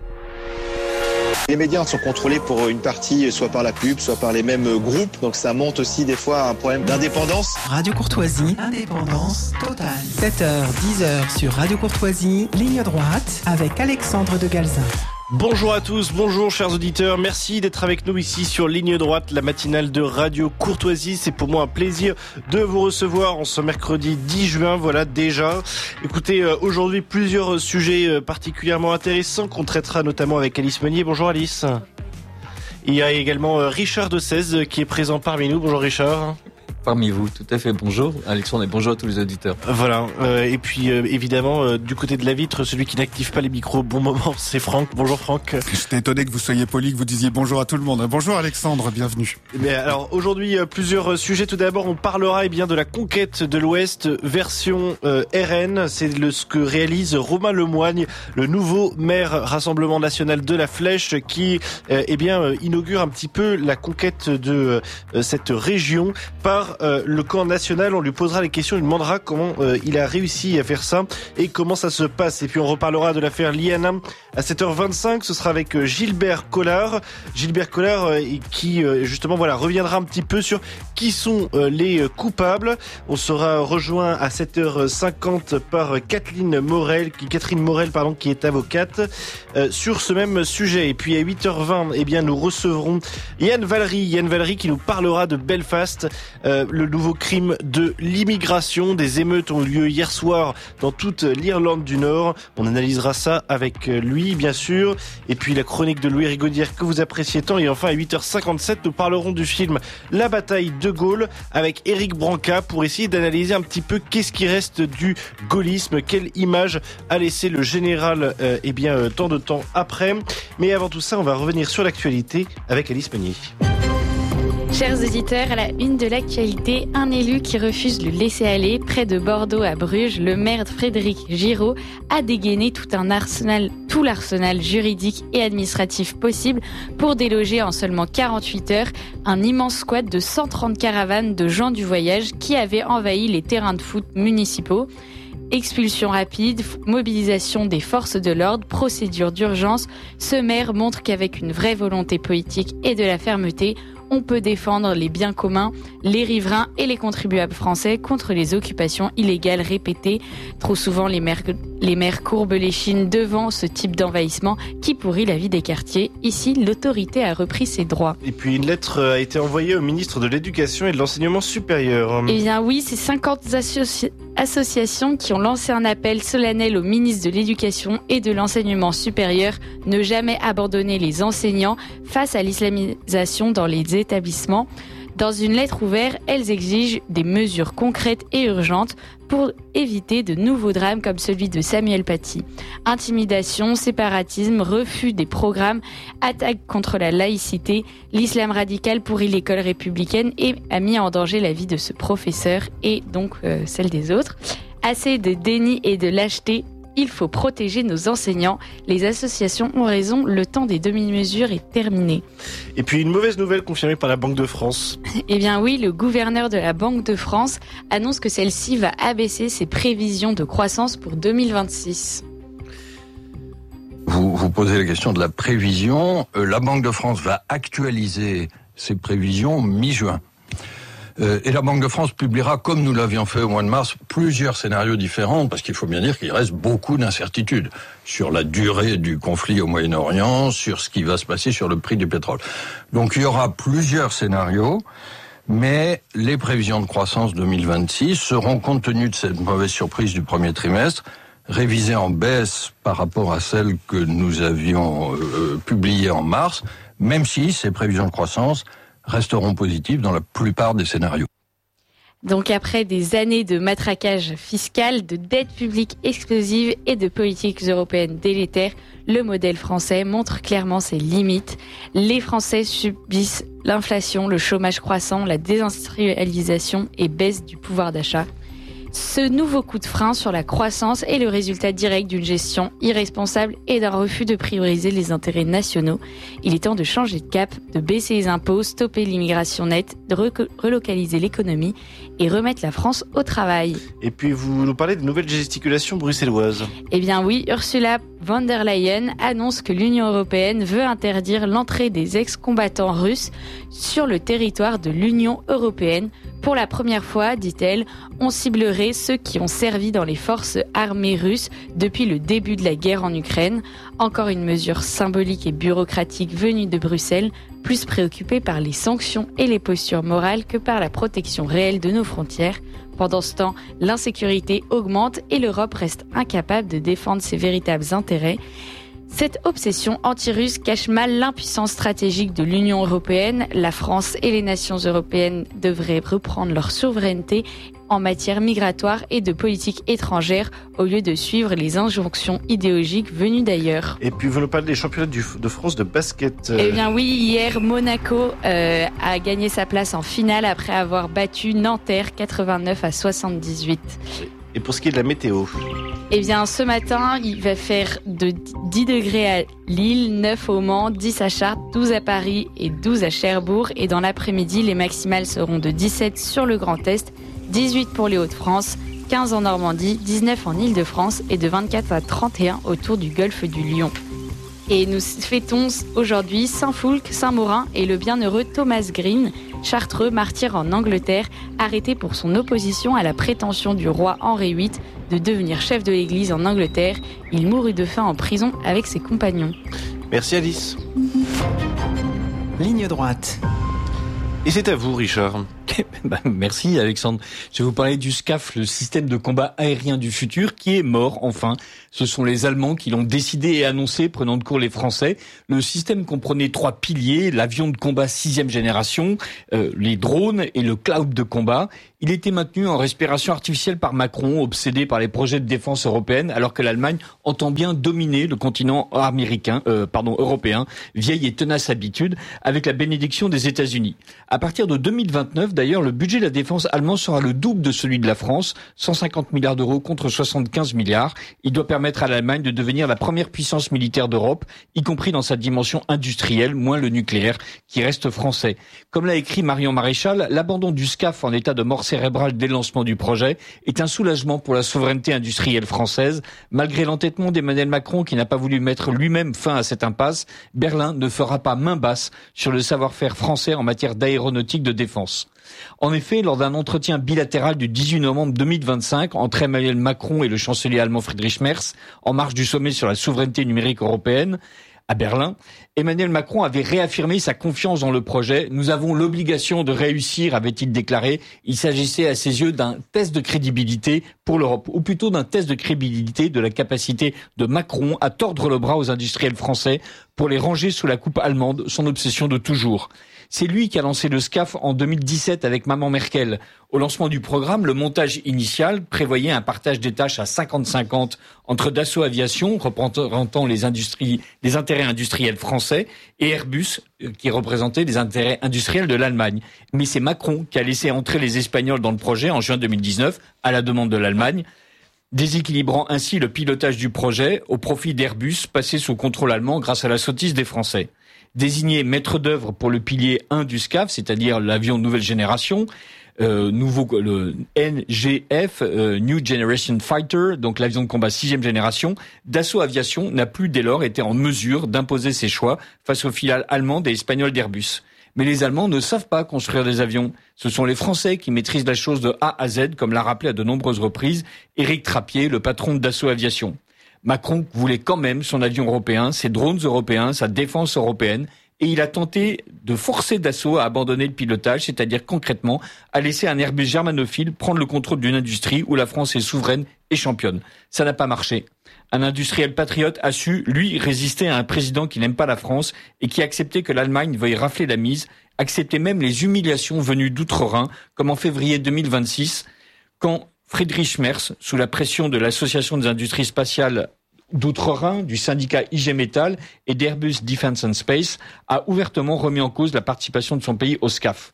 Les médias sont contrôlés pour une partie, soit par la pub, soit par les mêmes groupes. Donc ça monte aussi des fois à un problème d'indépendance. Radio Courtoisie, indépendance totale. sept heures, dix heures sur Radio Courtoisie, ligne droite, avec Alexandre de Galzin. Bonjour à tous, bonjour chers auditeurs, merci d'être avec nous ici sur Ligne Droite, la matinale de Radio Courtoisie. C'est pour moi un plaisir de vous recevoir en ce mercredi dix juin, voilà déjà. Écoutez, aujourd'hui plusieurs sujets particulièrement intéressants qu'on traitera notamment avec Alice Meunier. Bonjour Alice. Il y a également Richard de Seize qui est présent parmi nous. Bonjour Richard. Parmi vous, tout à fait. Bonjour Alexandre et bonjour à tous les auditeurs. Voilà, euh, et puis euh, évidemment euh, du côté de la vitre, celui qui n'active pas les micros au bon moment, c'est Franck. Bonjour Franck. J'étais étonné que vous soyez poli, que vous disiez bonjour à tout le monde. Bonjour Alexandre, bienvenue. Mais alors aujourd'hui, euh, plusieurs sujets. Tout d'abord, on parlera eh bien de la conquête de l'Ouest version euh, R N. C'est le, ce que réalise Romain Lemoigne, le nouveau maire Rassemblement National de la Flèche, qui euh, eh bien euh, inaugure un petit peu la conquête de euh, cette région par Euh, le camp national. On lui posera les questions, on lui demandera comment euh, il a réussi à faire ça et comment ça se passe. Et puis on reparlera de l'affaire Liana à sept heures vingt-cinq. Ce sera avec euh, Gilbert Collard. Gilbert Collard euh, qui euh, justement voilà reviendra un petit peu sur qui sont euh, les euh, coupables. On sera rejoint à sept heures cinquante par Kathleen Morel, qui Catherine Morel pardon, qui est avocate euh, sur ce même sujet. Et puis à huit heures vingt, eh bien nous recevrons Yann Valery, Yann Valery qui nous parlera de Belfast. Euh, le nouveau crime de l'immigration. Des émeutes ont eu lieu hier soir dans toute l'Irlande du Nord. On analysera ça avec lui, bien sûr. Et puis la chronique de Louis Rigaudière que vous appréciez tant. Et enfin, à huit heures cinquante-sept, nous parlerons du film La bataille de Gaulle avec Éric Branca pour essayer d'analyser un petit peu qu'est-ce qui reste du gaullisme, quelle image a laissé le général euh, eh bien, euh, tant de temps après. Mais avant tout ça, on va revenir sur l'actualité avec Alice Meunier. Chers auditeurs, à la une de l'actualité, un élu qui refuse le laisser-aller. Près de Bordeaux à Bruges, le maire Frédéric Giraud a dégainé tout un arsenal, tout l'arsenal juridique et administratif possible pour déloger en seulement quarante-huit heures un immense squat de cent trente caravanes de gens du voyage qui avaient envahi les terrains de foot municipaux. Expulsion rapide, mobilisation des forces de l'ordre, procédure d'urgence. Ce maire montre qu'avec une vraie volonté politique et de la fermeté, on peut défendre les biens communs, les riverains et les contribuables français contre les occupations illégales répétées. Trop souvent, les maires, les maires courbent l'échine devant ce type d'envahissement qui pourrit la vie des quartiers. Ici, l'autorité a repris ses droits. Et puis une lettre a été envoyée au ministre de l'Éducation et de l'Enseignement supérieur. Eh bien oui, c'est cinquante associ- associations qui ont lancé un appel solennel au ministre de l'Éducation et de l'Enseignement supérieur, ne jamais abandonner les enseignants face à l'islamisation dans les établissements. Dans une lettre ouverte, elles exigent des mesures concrètes et urgentes pour éviter de nouveaux drames comme celui de Samuel Paty. Intimidation, séparatisme, refus des programmes, attaque contre la laïcité, l'islam radical pourrit l'école républicaine et a mis en danger la vie de ce professeur et donc euh, celle des autres. Assez de déni et de lâcheté. Il faut protéger nos enseignants. Les associations ont raison, le temps des demi-mesures est terminé. Et puis une mauvaise nouvelle confirmée par la Banque de France. Eh bien oui, le gouverneur de la Banque de France annonce que celle-ci va abaisser ses prévisions de croissance pour deux mille vingt-six. Vous, vous posez la question de la prévision. Euh, la Banque de France va actualiser ses prévisions mi-juin. Euh, et la Banque de France publiera, comme nous l'avions fait au mois de mars, plusieurs scénarios différents, parce qu'il faut bien dire qu'il reste beaucoup d'incertitudes sur la durée du conflit au Moyen-Orient, sur ce qui va se passer sur le prix du pétrole. Donc il y aura plusieurs scénarios, mais les prévisions de croissance deux mille vingt-six seront, compte tenu de cette mauvaise surprise du premier trimestre, révisées en baisse par rapport à celles que nous avions euh, publiées en mars, même si ces prévisions de croissance resteront positives dans la plupart des scénarios. Donc après des années de matraquage fiscal, de dette publique explosive et de politiques européennes délétères, le modèle français montre clairement ses limites. Les Français subissent l'inflation, le chômage croissant, la désindustrialisation et baisse du pouvoir d'achat. Ce nouveau coup de frein sur la croissance est le résultat direct d'une gestion irresponsable et d'un refus de prioriser les intérêts nationaux. Il est temps de changer de cap, de baisser les impôts, stopper l'immigration nette, de re- relocaliser l'économie et remettre la France au travail. Et puis vous nous parlez de nouvelles gesticulations bruxelloises. Eh bien oui, Ursula von der Leyen annonce que l'Union européenne veut interdire l'entrée des ex-combattants russes sur le territoire de l'Union européenne. Pour la première fois, dit-elle, on ciblerait ceux qui ont servi dans les forces armées russes depuis le début de la guerre en Ukraine. Encore une mesure symbolique et bureaucratique venue de Bruxelles, plus préoccupée par les sanctions et les postures morales que par la protection réelle de nos frontières. Pendant ce temps, l'insécurité augmente et l'Europe reste incapable de défendre ses véritables intérêts. Cette obsession anti-russe cache mal l'impuissance stratégique de l'Union européenne. La France et les nations européennes devraient reprendre leur souveraineté en matière migratoire et de politique étrangère au lieu de suivre les injonctions idéologiques venues d'ailleurs. Et puis vous nous parlez des championnats du, de France de basket. Eh bien oui, hier Monaco euh, a gagné sa place en finale après avoir battu Nanterre quatre-vingt-neuf à soixante-dix-huit. Et pour ce qui est de la météo? Eh bien, ce matin, il va faire de dix degrés à Lille, neuf au Mans, dix à Chartres, douze à Paris et douze à Cherbourg. Et dans l'après-midi, les maximales seront de dix-sept sur le Grand Est, dix-huit pour les Hauts-de-France, quinze en Normandie, dix-neuf en Île-de-France et de vingt-quatre à trente et un autour du golfe du Lion. Et nous fêtons aujourd'hui Saint-Foulque, Saint-Maurin et le bienheureux Thomas Green, chartreux, martyr en Angleterre, arrêté pour son opposition à la prétention du roi Henri huit de devenir chef de l'église en Angleterre. Il mourut de faim en prison avec ses compagnons. Merci Alice. Ligne droite. Et c'est à vous, Richard. Bah, merci Alexandre. Je vais vous parler du SCAF, le système de combat aérien du futur, qui est mort enfin. Ce sont les Allemands qui l'ont décidé et annoncé, prenant de court les Français. Le système comprenait trois piliers, l'avion de combat sixième génération, euh, les drones et le cloud de combat. Il était maintenu en respiration artificielle par Macron, obsédé par les projets de défense européenne, alors que l'Allemagne entend bien dominer le continent américain, euh, pardon, européen, vieille et tenace habitude, avec la bénédiction des États-Unis. À partir de deux mille vingt-neuf, d'ailleurs, le budget de la défense allemand sera le double de celui de la France, cent cinquante milliards d'euros contre soixante-quinze milliards. Il doit permettre à l'Allemagne de devenir la première puissance militaire d'Europe, y compris dans sa dimension industrielle, moins le nucléaire, qui reste français. Comme l'a écrit Marion Maréchal, l'abandon du SCAF en état de mort cérébrale dès le lancement du projet est un soulagement pour la souveraineté industrielle française. Malgré l'entêtement d'Emmanuel Macron qui n'a pas voulu mettre lui-même fin à cette impasse, Berlin ne fera pas main basse sur le savoir-faire français en matière d'aéronautique de défense. En effet, lors d'un entretien bilatéral du dix-huit novembre deux mille vingt-cinq entre Emmanuel Macron et le chancelier allemand Friedrich Merz, en marge du sommet sur la souveraineté numérique européenne, à Berlin, Emmanuel Macron avait réaffirmé sa confiance dans le projet. « Nous avons l'obligation de réussir », avait-il déclaré. Il s'agissait à ses yeux d'un test de crédibilité pour l'Europe, ou plutôt d'un test de crédibilité de la capacité de Macron à tordre le bras aux industriels français pour les ranger sous la coupe allemande, son obsession de toujours. C'est lui qui a lancé le SCAF en deux mille dix-sept avec Maman Merkel. Au lancement du programme, le montage initial prévoyait un partage des tâches à cinquante cinquante entre Dassault Aviation, représentant les industries, les intérêts industriels français, et Airbus, qui représentait les intérêts industriels de l'Allemagne. Mais c'est Macron qui a laissé entrer les Espagnols dans le projet en juin deux mille dix-neuf, à la demande de l'Allemagne, déséquilibrant ainsi le pilotage du projet au profit d'Airbus, passé sous contrôle allemand grâce à la sottise des Français. Désigné maître d'œuvre pour le pilier un du SCAF, c'est-à-dire l'avion nouvelle génération, euh, nouveau le N G F, euh, New Generation Fighter, donc l'avion de combat sixième génération, Dassault Aviation n'a plus dès lors été en mesure d'imposer ses choix face aux filiales allemandes et espagnoles d'Airbus. Mais les Allemands ne savent pas construire des avions. Ce sont les Français qui maîtrisent la chose de A à Z, comme l'a rappelé à de nombreuses reprises Éric Trappier, le patron de Dassault Aviation. Macron voulait quand même son avion européen, ses drones européens, sa défense européenne, et il a tenté de forcer Dassault à abandonner le pilotage, c'est-à-dire concrètement à laisser un Airbus germanophile prendre le contrôle d'une industrie où la France est souveraine et championne. Ça n'a pas marché. Un industriel patriote a su, lui, résister à un président qui n'aime pas la France et qui a accepté que l'Allemagne veuille rafler la mise, accepter même les humiliations venues d'outre-Rhin, comme en février deux mille vingt-six, quand Friedrich Merz, sous la pression de l'Association des industries spatiales d'Outre-Rhin, du syndicat I G Metal et d'Airbus Defence and Space, a ouvertement remis en cause la participation de son pays au SCAF.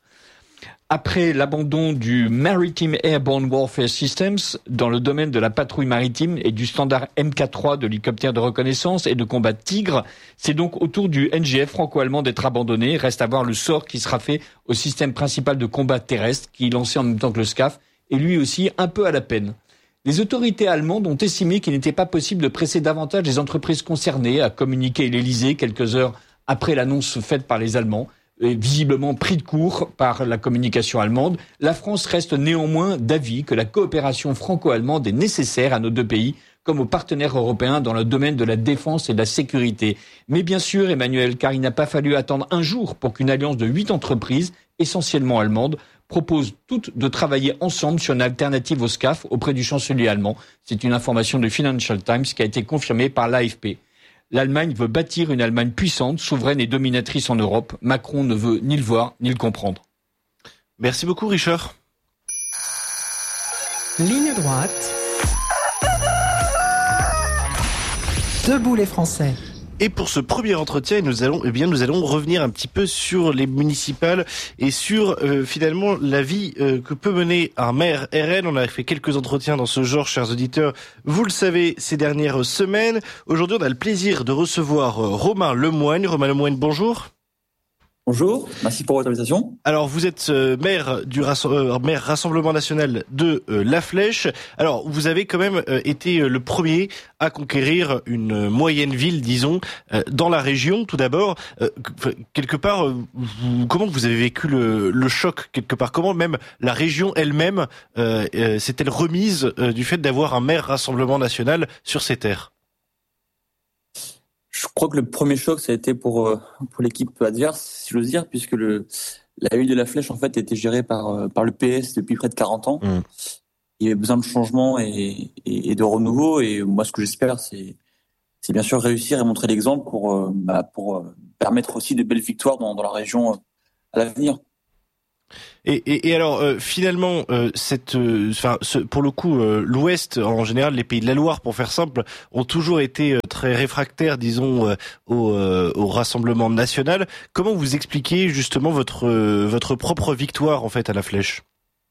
Après l'abandon du Maritime Airborne Warfare Systems dans le domaine de la patrouille maritime et du standard M K trois de l'hélicoptère de reconnaissance et de combat Tigre, c'est donc au tour du N G F franco-allemand d'être abandonné. Reste à voir le sort qui sera fait au système principal de combat terrestre qui est lancé en même temps que le SCAF et lui aussi un peu à la peine. Les autorités allemandes ont estimé qu'il n'était pas possible de presser davantage les entreprises concernées, a communiqué l'Élysée quelques heures après l'annonce faite par les Allemands. Et visiblement pris de court par la communication allemande, la France reste néanmoins d'avis que la coopération franco-allemande est nécessaire à nos deux pays comme aux partenaires européens dans le domaine de la défense et de la sécurité. Mais bien sûr, Emmanuel, car il n'a pas fallu attendre un jour pour qu'une alliance de huit entreprises, essentiellement allemandes, propose toutes de travailler ensemble sur une alternative au SCAF auprès du chancelier allemand. C'est une information de Financial Times qui a été confirmée par l'A F P. L'Allemagne veut bâtir une Allemagne puissante, souveraine et dominatrice en Europe. Macron ne veut ni le voir, ni le comprendre. Merci beaucoup, Richard. Ligne droite. Debout les Français. Et pour ce premier entretien, nous allons, eh bien, nous allons revenir un petit peu sur les municipales et sur euh, finalement la vie euh, que peut mener un maire R N. On a fait quelques entretiens dans ce genre, chers auditeurs. Vous le savez, ces dernières semaines. Aujourd'hui, on a le plaisir de recevoir euh, Romain Lemoigne. Romain Lemoigne, bonjour. Bonjour, merci pour votre invitation. Alors, vous êtes euh, maire du euh, maire Rassemblement National de euh, La Flèche. Alors, vous avez quand même euh, été euh, le premier à conquérir une moyenne ville, disons, euh, dans la région. Tout d'abord, euh, quelque part, euh, vous, comment vous avez vécu le, le choc quelque part? Comment même la région elle-même euh, euh, s'est-elle remise euh, du fait d'avoir un maire Rassemblement National sur ses terres? Je crois que le premier choc, ça a été pour pour l'équipe adverse, si j'ose dire, puisque le la ville de la Flèche en fait était gérée par par le P S depuis près de quarante ans. Mmh. Il y avait besoin de changement et, et, et de renouveau. Et moi, ce que j'espère, c'est c'est bien sûr réussir et montrer l'exemple pour bah, pour permettre aussi de belles victoires dans, dans la région à l'avenir. Et, et, et alors euh, finalement, euh, cette, enfin, euh, pour le coup, euh, l'Ouest en général, les pays de la Loire, pour faire simple, ont toujours été euh, très réfractaires, disons, euh, au, euh, au Rassemblement national. Comment vous expliquez justement votre euh, votre propre victoire en fait à la Flèche ?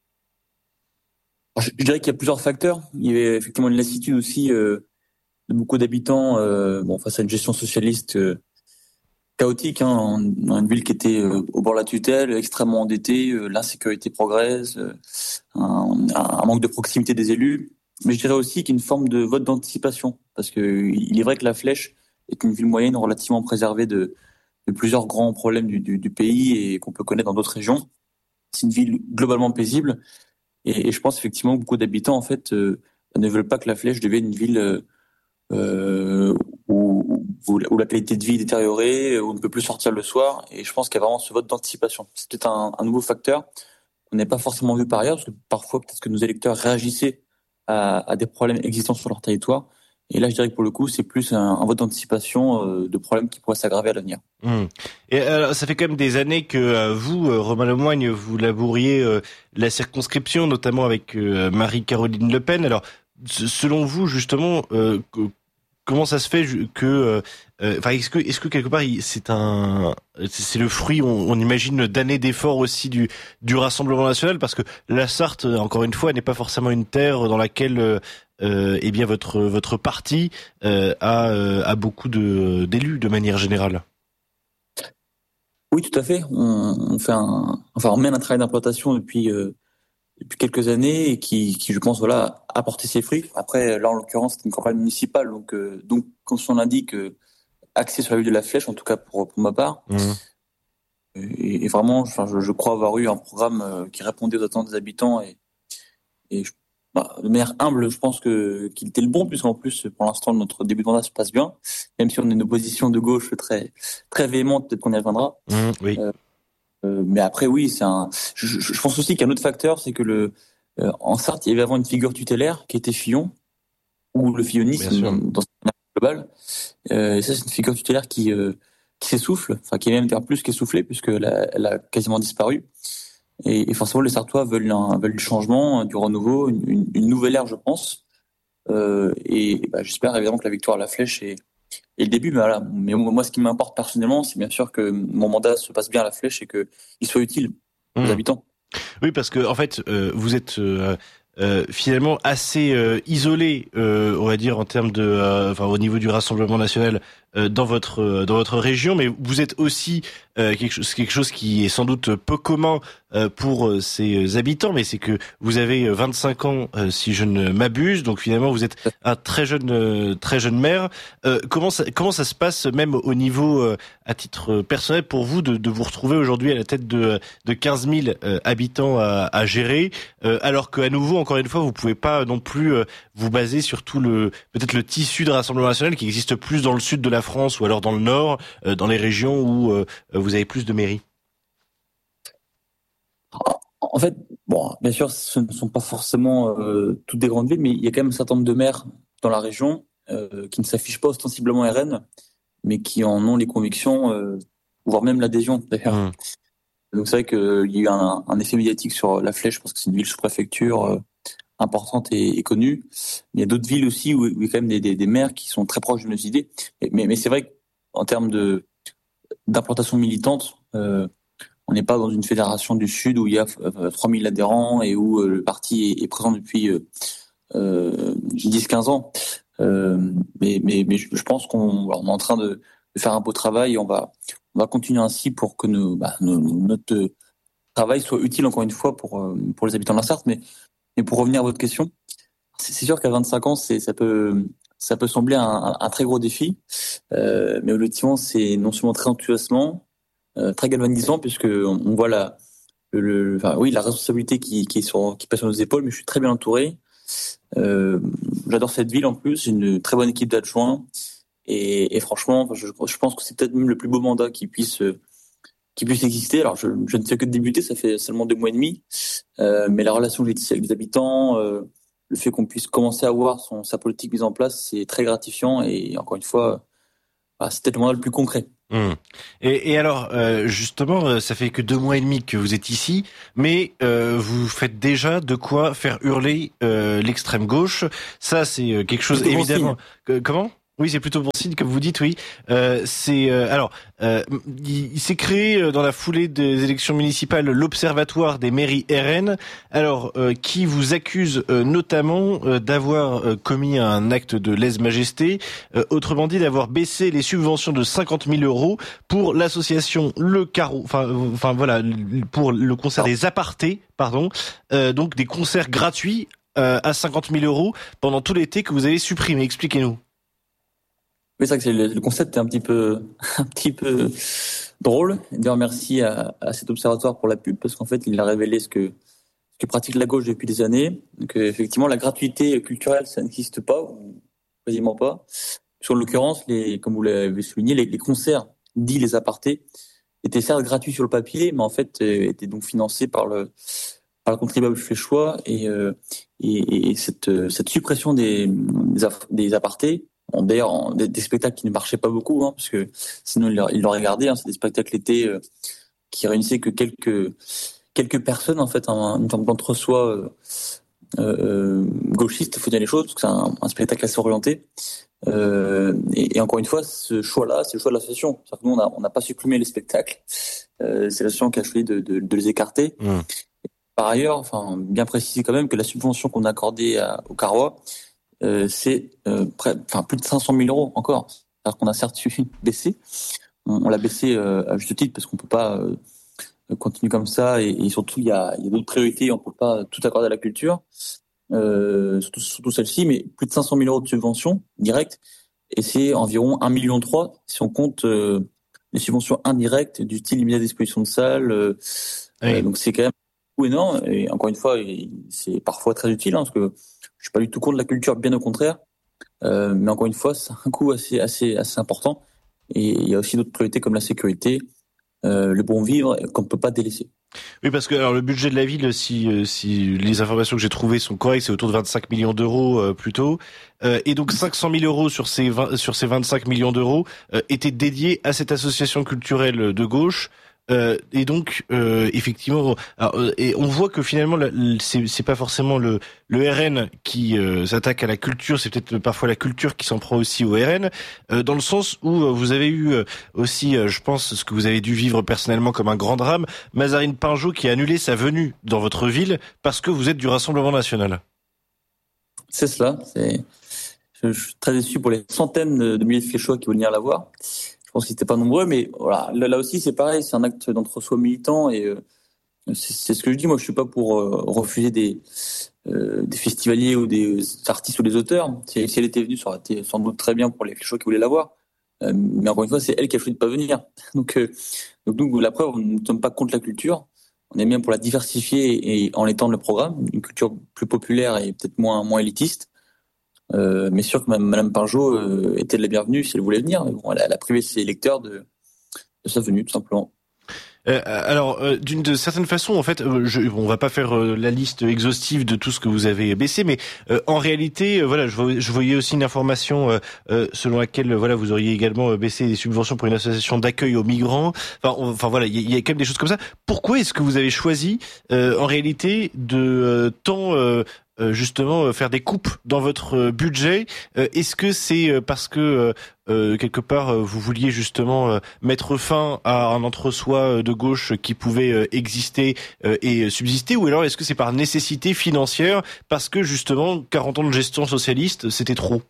Je, je dirais qu'il y a plusieurs facteurs. Il y avait effectivement une lassitude aussi euh, de beaucoup d'habitants, euh, bon, face à une gestion socialiste. Euh, chaotique, hein, dans une ville qui était euh, au bord de la tutelle, extrêmement endettée, euh, l'insécurité progresse, euh, un, un manque de proximité des élus. Mais je dirais aussi qu'il y a une forme de vote d'anticipation, parce que il est vrai que la Flèche est une ville moyenne relativement préservée de, de plusieurs grands problèmes du, du, du pays et qu'on peut connaître dans d'autres régions. C'est une ville globalement paisible, et, et je pense effectivement que beaucoup d'habitants en fait euh, ne veulent pas que la Flèche devienne une ville euh, euh, où, où, où la qualité de vie est détériorée, où on ne peut plus sortir le soir. Et je pense qu'il y a vraiment ce vote d'anticipation. C'est peut-être un, un nouveau facteur qu'on n'a pas forcément vu par ailleurs, parce que parfois peut-être que nos électeurs réagissaient à, à des problèmes existants sur leur territoire. Et là, je dirais que pour le coup, c'est plus un, un vote d'anticipation euh, de problèmes qui pourraient s'aggraver à l'avenir. Mmh. Et alors, ça fait quand même des années que euh, vous, euh, Romain Lemoigne, vous labouriez euh, la circonscription, notamment avec euh, Marie-Caroline Le Pen. Alors, selon vous, justement, euh, comment ça se fait que, euh, enfin, est-ce que, est-ce que quelque part, c'est un, c'est le fruit, on, on imagine, d'années d'efforts aussi du du Rassemblement national, parce que la Sarthe, encore une fois, n'est pas forcément une terre dans laquelle, euh, eh bien, votre votre parti euh, a a beaucoup de d'élus de manière générale. Oui, tout à fait. On, on fait un, enfin, on mène un travail d'implantation depuis. Euh, depuis quelques années et qui, qui je pense voilà a porté ses fruits. Après là en l'occurrence c'est une campagne municipale donc euh, donc comme son l'indique euh, axé sur la ville de la Flèche en tout cas pour pour ma part. Mmh. Et, et vraiment enfin je, je crois avoir eu un programme euh, qui répondait aux attentes des habitants et et je, bah, de manière humble je pense que qu'il était le bon puisqu'en plus pour l'instant notre début de mandat se passe bien même si on a une opposition de gauche très très véhémente peut-être qu'on y reviendra. Mmh, oui. Euh, Euh, mais après, oui, c'est un. Je, je pense aussi qu'un autre facteur, c'est que le euh, en Sarthe, il y avait avant une figure tutélaire qui était Fillon, ou le fillonisme dans, dans ce global. Euh, et ça, c'est une figure tutélaire qui euh, qui s'essouffle, enfin qui est même plus qu'essoufflée puisque elle a, elle a quasiment disparu. Et, et forcément, les Sartois veulent un veulent du changement, du renouveau, une, une, une nouvelle ère, je pense. Euh, et bah, j'espère évidemment que la victoire à la Flèche est Et le début, mais voilà. Mais moi, ce qui m'importe personnellement, c'est bien sûr que mon mandat se passe bien à la Flèche et que il soit utile aux mmh. habitants. Oui, parce que en fait, euh, vous êtes euh, euh, finalement assez euh, isolé, euh, on va dire, en termes de, euh, enfin, au niveau du Rassemblement national euh, dans votre euh, dans votre région, mais vous êtes aussi euh, quelque chose quelque chose qui est sans doute peu commun euh, pour euh, ses habitants, mais c'est que vous avez vingt-cinq ans, euh, si je ne m'abuse, donc finalement vous êtes un très jeune euh, très jeune maire. Euh, comment ça comment ça se passe même au niveau euh, à titre personnel pour vous de, de vous retrouver aujourd'hui à la tête de de quinze mille euh, habitants à, à gérer, euh, alors qu'à nouveau encore une fois vous pouvez pas non plus euh, vous baser sur tout le peut-être le tissu de Rassemblement national qui existe plus dans le sud de la France ou alors dans le nord, euh, dans les régions où euh, vous avez plus de mairies. En fait, bon, bien sûr, ce ne sont pas forcément euh, toutes des grandes villes, mais il y a quand même un certain nombre de maires dans la région euh, qui ne s'affichent pas ostensiblement R N, mais qui en ont les convictions, euh, voire même l'adhésion d'ailleurs. Mmh. Donc c'est vrai qu'il y a eu un, un effet médiatique sur la Flèche parce que c'est une ville sous-préfecture euh, importante et, et connue. Il y a d'autres villes aussi où, où il y a quand même des, des, des maires qui sont très proches de nos idées. Mais, mais c'est vrai qu'en termes de d'implantation militante, euh, on n'est pas dans une fédération du Sud où il y a euh, trois mille adhérents et où euh, le parti est, est présent depuis euh, euh, dix quinze ans. Euh, mais, mais, mais je pense qu'on on est en train de, de faire un beau travail et on va, on va continuer ainsi pour que nos, bah, nos, notre travail soit utile encore une fois pour, pour les habitants de la Sarthe. Mais, mais pour revenir à votre question, c'est, c'est sûr qu'à vingt-cinq ans, c'est, ça peut... Ça peut sembler un, un, un très gros défi, euh, mais objectivement, c'est non seulement très enthousiasmant, euh, très galvanisant, puisque on, on voit la, le, le, enfin, oui, la responsabilité qui, qui est sur, qui passe sur nos épaules, mais je suis très bien entouré. Euh, j'adore cette ville en plus, j'ai une très bonne équipe d'adjoints, et, et franchement, je, je pense que c'est peut-être même le plus beau mandat qui puisse qui puisse exister. Alors, je, je ne fais que de débuter, ça fait seulement deux mois et demi, euh, mais la relation que j'ai tissée avec les habitants, euh, le fait qu'on puisse commencer à voir son, sa politique mise en place, c'est très gratifiant et encore une fois, bah, c'est peut-être le moyen le plus concret. Mmh. Et, et alors, euh, justement, ça fait que deux mois et demi que vous êtes ici, mais euh, vous faites déjà de quoi faire hurler euh, l'extrême gauche. Ça, c'est quelque chose, évidemment. Que, comment ? Oui, c'est plutôt bon signe, comme vous dites, oui. Euh, c'est euh, alors, euh, il, il s'est créé dans la foulée des élections municipales l'Observatoire des mairies R N. Alors, euh, qui vous accuse euh, notamment euh, d'avoir euh, commis un acte de lèse-majesté, euh, autrement dit d'avoir baissé les subventions de cinquante mille euros pour l'association Le Carreau, enfin, enfin voilà, pour le concert des apartés, pardon, euh, donc des concerts gratuits euh, à cinquante mille euros pendant tout l'été que vous avez supprimé. Expliquez-nous. Oui, c'est vrai que le, le concept est un petit peu, un petit peu drôle. D'ailleurs, merci à, à cet observatoire pour la pub, parce qu'en fait, il a révélé ce que, ce que pratique la gauche depuis des années. Donc, euh, effectivement, la gratuité culturelle, ça n'existe pas, ou quasiment pas. Sur l'occurrence, les, comme vous l'avez souligné, les, les concerts, dits les apartés, étaient certes gratuits sur le papier, mais en fait, euh, étaient donc financés par le, par le contribuable fléchois. Et, euh, et, et cette, cette suppression des, des, des apartés, d'ailleurs, des, des spectacles qui ne marchaient pas beaucoup, hein, parce que sinon ils l'auraient gardé. Hein, c'est des spectacles l'été euh, qui réunissaient que quelques quelques personnes, en fait, un, une forme d'entre-soi euh, euh, gauchiste, faut dire les choses, parce que c'est un, un spectacle assez orienté. Euh, et, et encore une fois, ce choix-là, c'est le choix de l'association. C'est-à-dire que nous, on n'a on n'a pas supprimé les spectacles. Euh, c'est l'association qui a choisi de, de, de les écarter. Mmh. Par ailleurs, enfin, bien préciser quand même que la subvention qu'on a accordée à, au Carrois, Euh, c'est euh, près, enfin plus de cinq cent mille euros encore. C'est-à-dire qu'on a certes baissé, on, on l'a baissé euh, à juste titre parce qu'on peut pas euh, continuer comme ça et, et surtout il y a, il y a d'autres priorités, on peut pas tout accorder à la culture, euh, surtout, surtout celle-ci, mais plus de cinq cent mille euros de subventions directes et c'est environ un million trois si on compte euh, les subventions indirectes du style mise à disposition de salles. Euh, oui. euh, donc c'est quand même beaucoup énorme et encore une fois c'est parfois très utile hein, parce que je suis pas du tout contre la culture, bien au contraire. Euh, mais encore une fois, c'est un coût assez, assez, assez important. Et il y a aussi d'autres priorités comme la sécurité, euh, le bon vivre, qu'on ne peut pas délaisser. Oui, parce que alors le budget de la ville, si, si les informations que j'ai trouvées sont correctes, c'est autour de vingt-cinq millions d'euros euh, plutôt. Euh, et donc cinq cent mille euros sur ces, vingt, sur ces vingt-cinq millions d'euros euh, étaient dédiés à cette association culturelle de gauche. Euh, et donc euh, effectivement, alors, euh, et on voit que finalement la, c'est, c'est pas forcément le, le R N qui euh, s'attaque à la culture, c'est peut-être parfois la culture qui s'en prend aussi au R N, euh, dans le sens où euh, vous avez eu euh, aussi, euh, je pense, ce que vous avez dû vivre personnellement comme un grand drame, Mazarine Pinjot qui a annulé sa venue dans votre ville parce que vous êtes du Rassemblement National. C'est cela. C'est, je, je suis très déçu pour les centaines de, de milliers de fléchois qui vont venir la voir. Je pense qu'ils n'étaient pas nombreux, mais voilà. Là, là aussi, c'est pareil, c'est un acte d'entre-soi militant et euh, c'est, c'est ce que je dis. Moi, je suis pas pour euh, refuser des euh, des festivaliers ou des artistes ou des auteurs. Si, si elle était venue, ça aurait été sans doute très bien pour les fléchois qui voulaient la voir. Euh, mais encore une fois, c'est elle qui a choisi de pas venir. Donc, euh, donc, donc, la preuve, nous ne sommes pas contre la culture. On est bien pour la diversifier et en étendre le programme, une culture plus populaire et peut-être moins moins élitiste. Euh, mais sûr que Madame Pinjot euh, était la bienvenue si elle voulait venir. Mais bon, elle a, elle a privé ses électeurs de, de sa venue, tout simplement. Euh, alors, euh, d'une de certaine façon, en fait, euh, je, on va pas faire euh, la liste exhaustive de tout ce que vous avez baissé, mais euh, en réalité, euh, voilà, je, voyais, je voyais aussi une information euh, euh, selon laquelle, euh, voilà, vous auriez également baissé des subventions pour une association d'accueil aux migrants. Enfin, on, enfin voilà, il y, y a quand même des choses comme ça. Pourquoi est-ce que vous avez choisi, euh, en réalité, de euh, tant euh, Euh, justement euh, faire des coupes dans votre euh, budget? euh, Est-ce que c'est euh, parce que euh, euh, quelque part euh, vous vouliez justement euh, mettre fin à un entre-soi euh, de gauche qui pouvait euh, exister euh, et subsister, ou alors est-ce que c'est par nécessité financière parce que justement quarante ans de gestion socialiste c'était trop?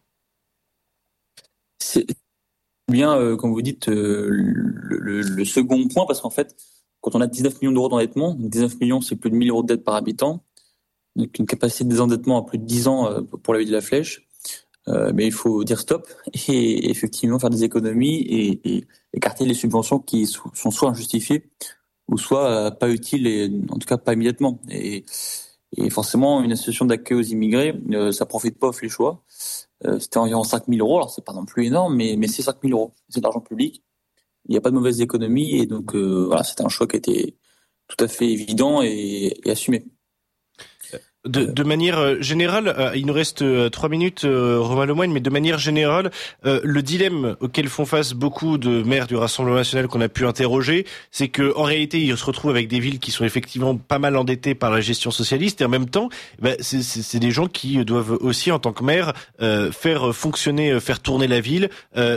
C'est bien, euh, comme vous dites, euh, le, le, le second point, parce qu'en fait, quand on a dix-neuf millions d'euros d'endettement, dix-neuf millions c'est plus de mille euros de dette par habitant, donc une capacité de désendettement à plus de dix ans pour la vie de la Flèche, euh, mais il faut dire stop et effectivement faire des économies et, et écarter les subventions qui sont soit injustifiées ou soit pas utiles et en tout cas pas immédiatement. Et, et forcément, une association d'accueil aux immigrés, euh, ça profite pas aux Fléchois. Euh, c'était environ cinq mille euros, alors c'est pas non plus énorme, mais, mais c'est cinq mille euros, c'est de l'argent public. il n'y a pas de mauvaise économie et donc euh, voilà, c'était un choix qui était tout à fait évident et, et assumé. De, de manière générale, euh, il nous reste euh, trois minutes, euh, Romain Lemoigne, mais de manière générale, euh, le dilemme auquel font face beaucoup de maires du Rassemblement national qu'on a pu interroger, c'est que en réalité, ils se retrouvent avec des villes qui sont effectivement pas mal endettées par la gestion socialiste, et en même temps, bah, c'est, c'est, c'est des gens qui doivent aussi, en tant que maire, euh, faire fonctionner, faire tourner la ville. Euh,